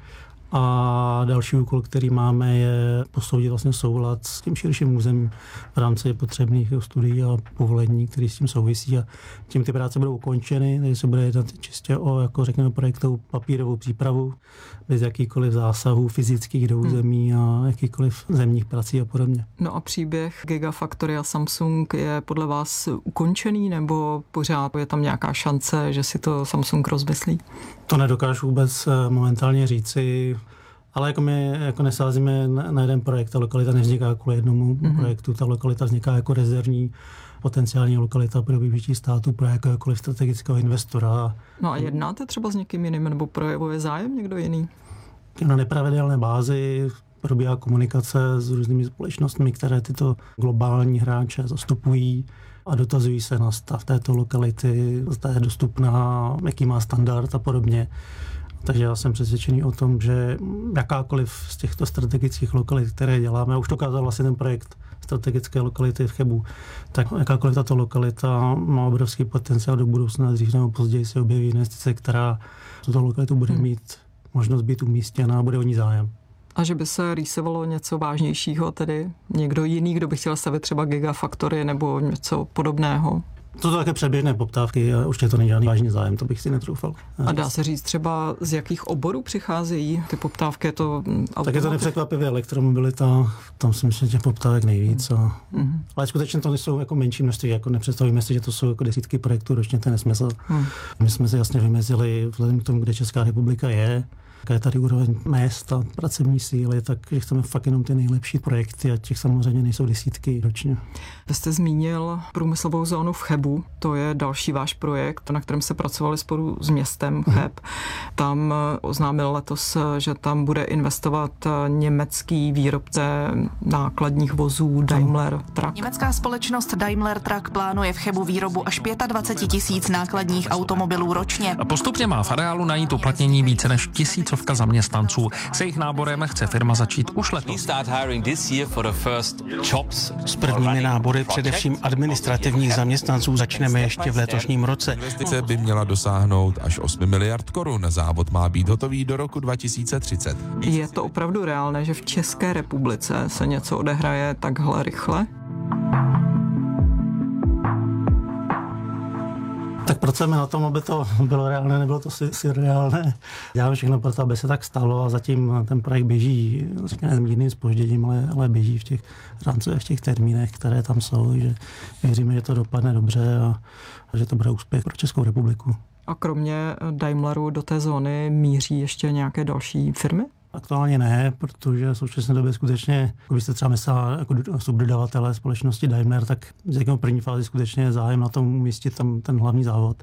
A další úkol, který máme, je posoudit vlastně soulad s tím širším územím v rámci potřebných studií a povolení, které s tím souvisí. A tím ty práce budou ukončeny, takže se bude jednat čistě o, jako řekněme, projektovou papírovou přípravu, bez jakýchkoliv zásahů fyzických do území a jakýchkoliv zemních prací a podobně. No a příběh Gigafactory a Samsung je podle vás ukončený, nebo pořád je tam nějaká šance, že si to Samsung rozmyslí? To nedokážu vůbec momentálně říci, ale jako my jako nesázíme na jeden projekt, ta lokalita nevzniká kvůli jednomu mm-hmm. projektu, ta lokalita vzniká jako rezervní potenciální lokalita pro využití státu pro jakéhokoliv strategického investora. No a jednáte třeba s někým jiným, nebo projevuje zájem někdo jiný? Na nepravidelné bázi probíhá komunikace s různými společnostmi, které tyto globální hráče zastupují a dotazují se na stav této lokality, zda je dostupná, jaký má standard a podobně. Takže já jsem přesvědčený o tom, že jakákoliv z těchto strategických lokalit, které děláme, už to ukázal vlastně ten projekt strategické lokality v Chebu, tak jakákoliv tato lokalita má obrovský potenciál do budoucna, dřív nebo později se objeví investice, která tuto lokalitu bude mít možnost být umístěna a bude o ní zájem. A že by se rýsovalo něco vážnějšího, tedy někdo jiný, kdo by chtěl stavit třeba Gigafactory nebo něco podobného? To jsou také předběžné poptávky a určitě to není žádný vážný zájem, to bych si netroufal. A dá se říct třeba, z jakých oborů přicházejí ty poptávky? To tak je to nepřekvapivě elektromobilita, tam si myslím, že poptávek nejvíc. A... Mm-hmm. Ale skutečně to nejsou jako menší množství, jako nepředstavíme si, že to jsou jako desítky projektů ročně, to je nesmysl. Mm. My jsme se jasně vymezili vzhledem k tomu, kde Česká republika je, jaká je tady úroveň mest a pracovní síly, takže chceme fakt jenom ty nejlepší projekty a těch samozřejmě nejsou desítky ročně. Vy jste zmínil průmyslovou zónu v Chebu, to je další váš projekt, na kterém se pracovali spolu s městem Cheb. Tam oznámil letos, že tam bude investovat německý výrobce nákladních vozů Daimler Truck. Německá společnost Daimler Truck plánuje v Chebu výrobu až dvacet pět tisíc nákladních automobilů ročně. Postupně má v areálu najít uplatnění více než tisícovka zaměstnanců. Se jejich náborem chce firma začít už letos. S prvními nábory především administrativních zaměstnanců začneme ještě v letošním roce. Investice by měla dosáhnout až osm miliard korun. Závod má být hotový do roku dva tisíce třicet. Je to opravdu reálné, že v České republice se něco odehraje takhle rychle? Tak Tak pracujeme na tom, aby to bylo reálné, nebylo to si, si reálné. Děláme všechno pro to, aby se tak stalo a zatím ten projekt běží, řekněme s mírným zpožděním, ale, ale běží v těch rámcových, v těch termínech, které tam jsou, že věříme, že to dopadne dobře a, a že to bude úspěch pro Českou republiku. A kromě Daimleru do té zóny míří ještě nějaké další firmy? Aktuálně ne, protože v současné době skutečně, když jste třeba myslela jako subdodavatele společnosti Daimler, tak v první fázi skutečně je zájem na tom umístit tam ten hlavní závod.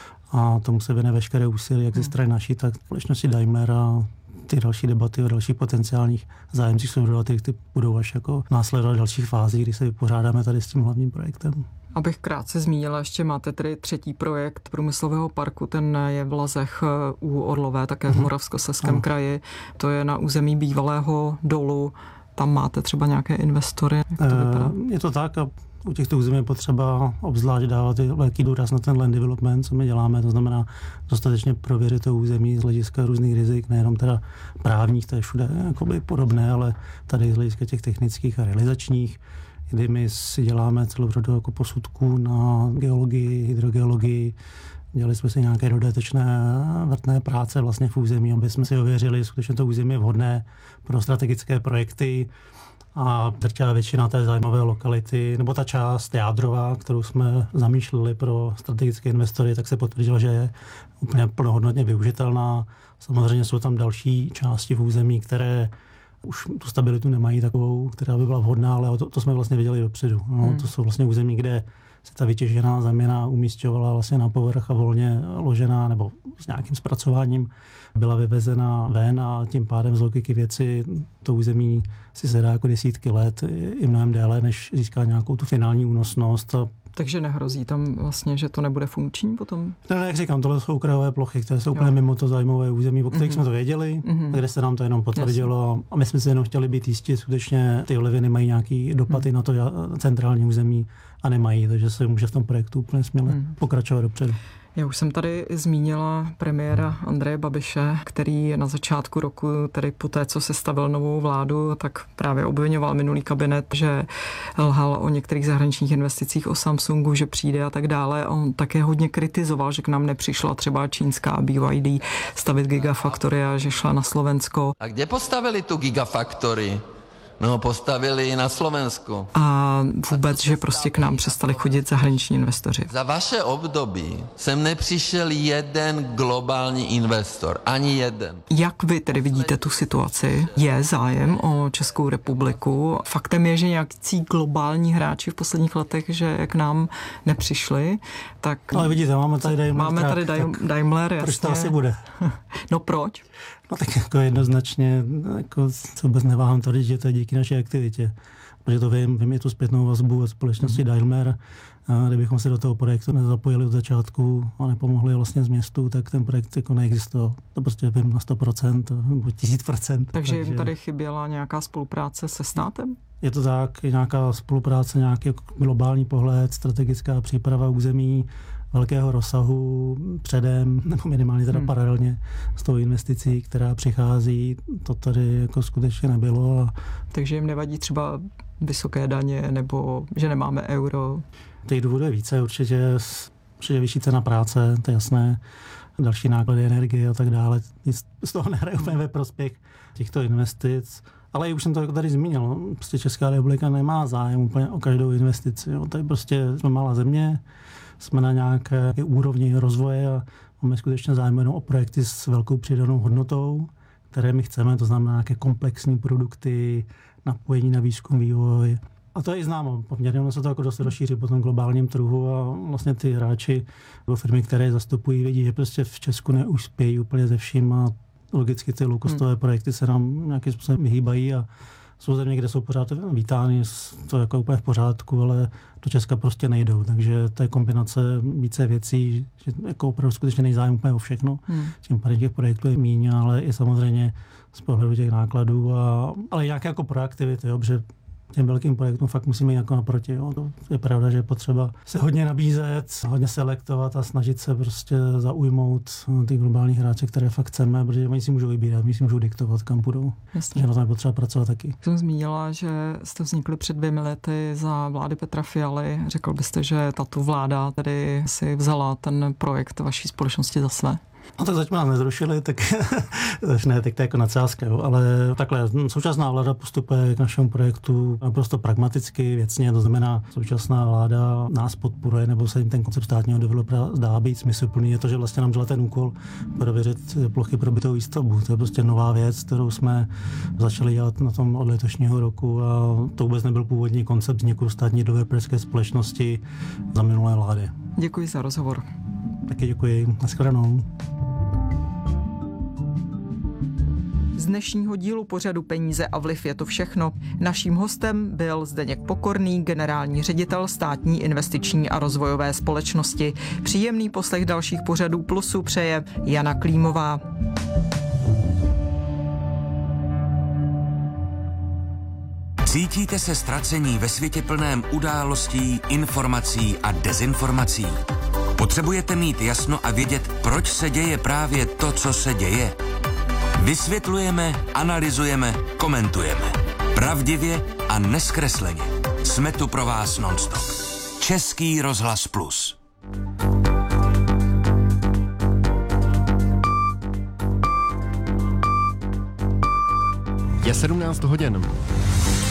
A tomu se věne veškeré úsilí, jak ze strany naší, tak společnosti Daimler a ty další debaty o dalších potenciálních zájemcích subdodavatelů, ty budou až jako následovat dalších fází, kdy se vypořádáme tady s tím hlavním projektem. Abych krátce zmínila, ještě máte tedy třetí projekt průmyslového parku, ten je v Lazech u Orlové, také v Moravskoslezském kraji. To je na území bývalého dolu. Tam máte třeba nějaké investory? Jak to vypadá? Je to tak a u těchto území je potřeba obzvlášť dávat velký důraz na ten land development, co my děláme, to znamená dostatečně prověřit to území z hlediska různých rizik, nejenom teda právních, to je všude jakoby podobné, ale tady z hlediska těch technických a realizačních, kdy my si děláme celou řadu jako posudků na geologii, hydrogeologii, dělali jsme si nějaké dodatečné vrtné práce vlastně v území, aby jsme si ověřili, že skutečně to území je vhodné pro strategické projekty a drtivá většina té zajímavé lokality, nebo ta část jádrová, kterou jsme zamýšleli pro strategické investory, tak se potvrdilo, že je úplně plnohodnotně využitelná. Samozřejmě jsou tam další části v území, které už tu stabilitu nemají takovou, která by byla vhodná, ale to, to jsme vlastně viděli dopředu. No, hmm. To jsou vlastně území, kde se ta vytěžená zemina umísťovala vlastně na povrch a volně ložená nebo s nějakým zpracováním byla vyvezena ven a tím pádem z logiky věci to území si se dá jako desítky let i mnohem déle, než získá nějakou tu finální únosnost. Takže nehrozí tam vlastně, že to nebude funkční potom? No, jak říkám, tohle jsou okrajové plochy, které jsou úplně mimo to zájmové území, o kterých mm-hmm. jsme to věděli, mm-hmm. kde se nám to jenom potvrdilo. Jasně. A my jsme si jenom chtěli být jistí, skutečně ty oliviny mají nějaký dopady mm. na to centrální území a nemají, takže se může v tom projektu úplně směle mm. pokračovat dopředu. Já už jsem tady zmínila premiéra Andreje Babiše, který na začátku roku, tedy po té, co se stavil novou vládu, tak právě obvinoval minulý kabinet, že lhal o některých zahraničních investicích, o Samsungu, že přijde a tak dále. On také hodně kritizoval, že k nám nepřišla třeba čínská B Y D stavit Gigafactory a že šla na Slovensko. A kde postavili tu Gigafactory? No, postavili na Slovensku. A vůbec, že prostě k nám přestali chodit zahraniční investoři. Za vaše období jsem nepřišel jeden globální investor. Ani jeden. Jak vy tedy vidíte tu situaci? Je zájem o Českou republiku? Faktem je, že nějakcí globální hráči v posledních letech, že k nám nepřišli, tak... Ale vidíte, máme tady Daimler. Máme tady Daimler, jasně. Proč to asi bude? No proč? No tak jako jednoznačně, jako se vůbec neváhám tvrdit, že to je díky naší aktivitě. Protože to vím, vím je tu zpětnou vazbu od společnosti Daimler. A kdybychom se do toho projektu nezapojili od začátku a nepomohli vlastně z městu, tak ten projekt jako neexistoval. To prostě vím na sto procent nebo tisíc procent. Takže jim tady chyběla nějaká spolupráce se státem? Je to tak, nějaká spolupráce, nějaký globální pohled, strategická příprava území, velkého rozsahu předem, nebo minimálně teda hmm. paralelně s tou investicí, která přichází, to tady jako skutečně nebylo. A... Takže jim nevadí třeba vysoké daně, nebo že nemáme euro? Těch důvodů je více, určitě, určitě vyšší cena práce, to je jasné, další náklady energie a tak dále. Nic z toho nehraje úplně ve prospěch těchto investic. Ale už jsem to tady zmínil, prostě Česká republika nemá zájem úplně o každou investici. Jo. Tady prostě jsme malá země, jsme na nějaké úrovni rozvoje a máme skutečně zájem jenom o projekty s velkou přidanou hodnotou, které my chceme, to znamená nějaké komplexní produkty, napojení na výzkum, vývoj. A to je i známo, poměrně ono se to jako dost rozšíří po tom globálním trhu a vlastně ty hráči nebo firmy, které je zastupují, vidí, že prostě v Česku neuspějí úplně ze vším a logicky ty low-costové hmm. projekty se nám nějakým způsobem vyhýbají a jsou země, kde jsou pořád vítány, to je jako úplně v pořádku, ale do Česka prostě nejdou. Takže to je kombinace více věcí, že jako opravdu skutečně nejzájem úplně o všechno. Hmm. Tím pádem těch projektů je míň, ale i samozřejmě z pohledu těch nákladů, a, ale nějaké jako proaktivity, jo, protože Těm velkým projektům fakt musíme jít jako naproti. Jo. To je pravda, že je potřeba se hodně nabízet, hodně selektovat a snažit se prostě zaujmout ty globální hráče, které fakt chceme, protože oni si můžou vybírat, oni si můžou diktovat, kam půjdou. Jasně. Že na tom je potřeba pracovat taky. Jsem zmínila, že jste vznikli před dvěmi lety za vlády Petra Fialy. Řekl byste, že tato vláda tedy si vzala ten projekt vaší společnosti za své? No tak zatím nás nezrušili, tak ne, tak to je jako nadsázka, jo. Ale takhle, současná vláda postupuje k našemu projektu naprosto pragmaticky, věcně, to znamená, současná vláda nás podporuje, nebo se jim ten koncept státního developera zdá být smysluplný, je to, že vlastně nám dala ten úkol prověřit plochy pro bytovou výstavbu. To je prostě nová věc, kterou jsme začali dělat na tom od letošního roku a to vůbec nebyl původní koncept vzniku státní developerské společnosti za minulé vlády. Děkuji za rozhovor. Taky děkuji. Naschledanou. Z dnešního dílu pořadu Peníze a vliv je to všechno. Naším hostem byl Zdeněk Pokorný, generální ředitel Státní investiční a rozvojové společnosti. Příjemný poslech dalších pořadů Plusu přeje Jana Klímová. Cítíte se ztracení ve světě plném událostí, informací a dezinformací? Potřebujete mít jasno a vědět, proč se děje právě to, co se děje? Vysvětlujeme, analyzujeme, komentujeme. Pravdivě a neskresleně. Jsme tu pro vás nonstop. Český rozhlas Plus. Je sedmnáct hodin.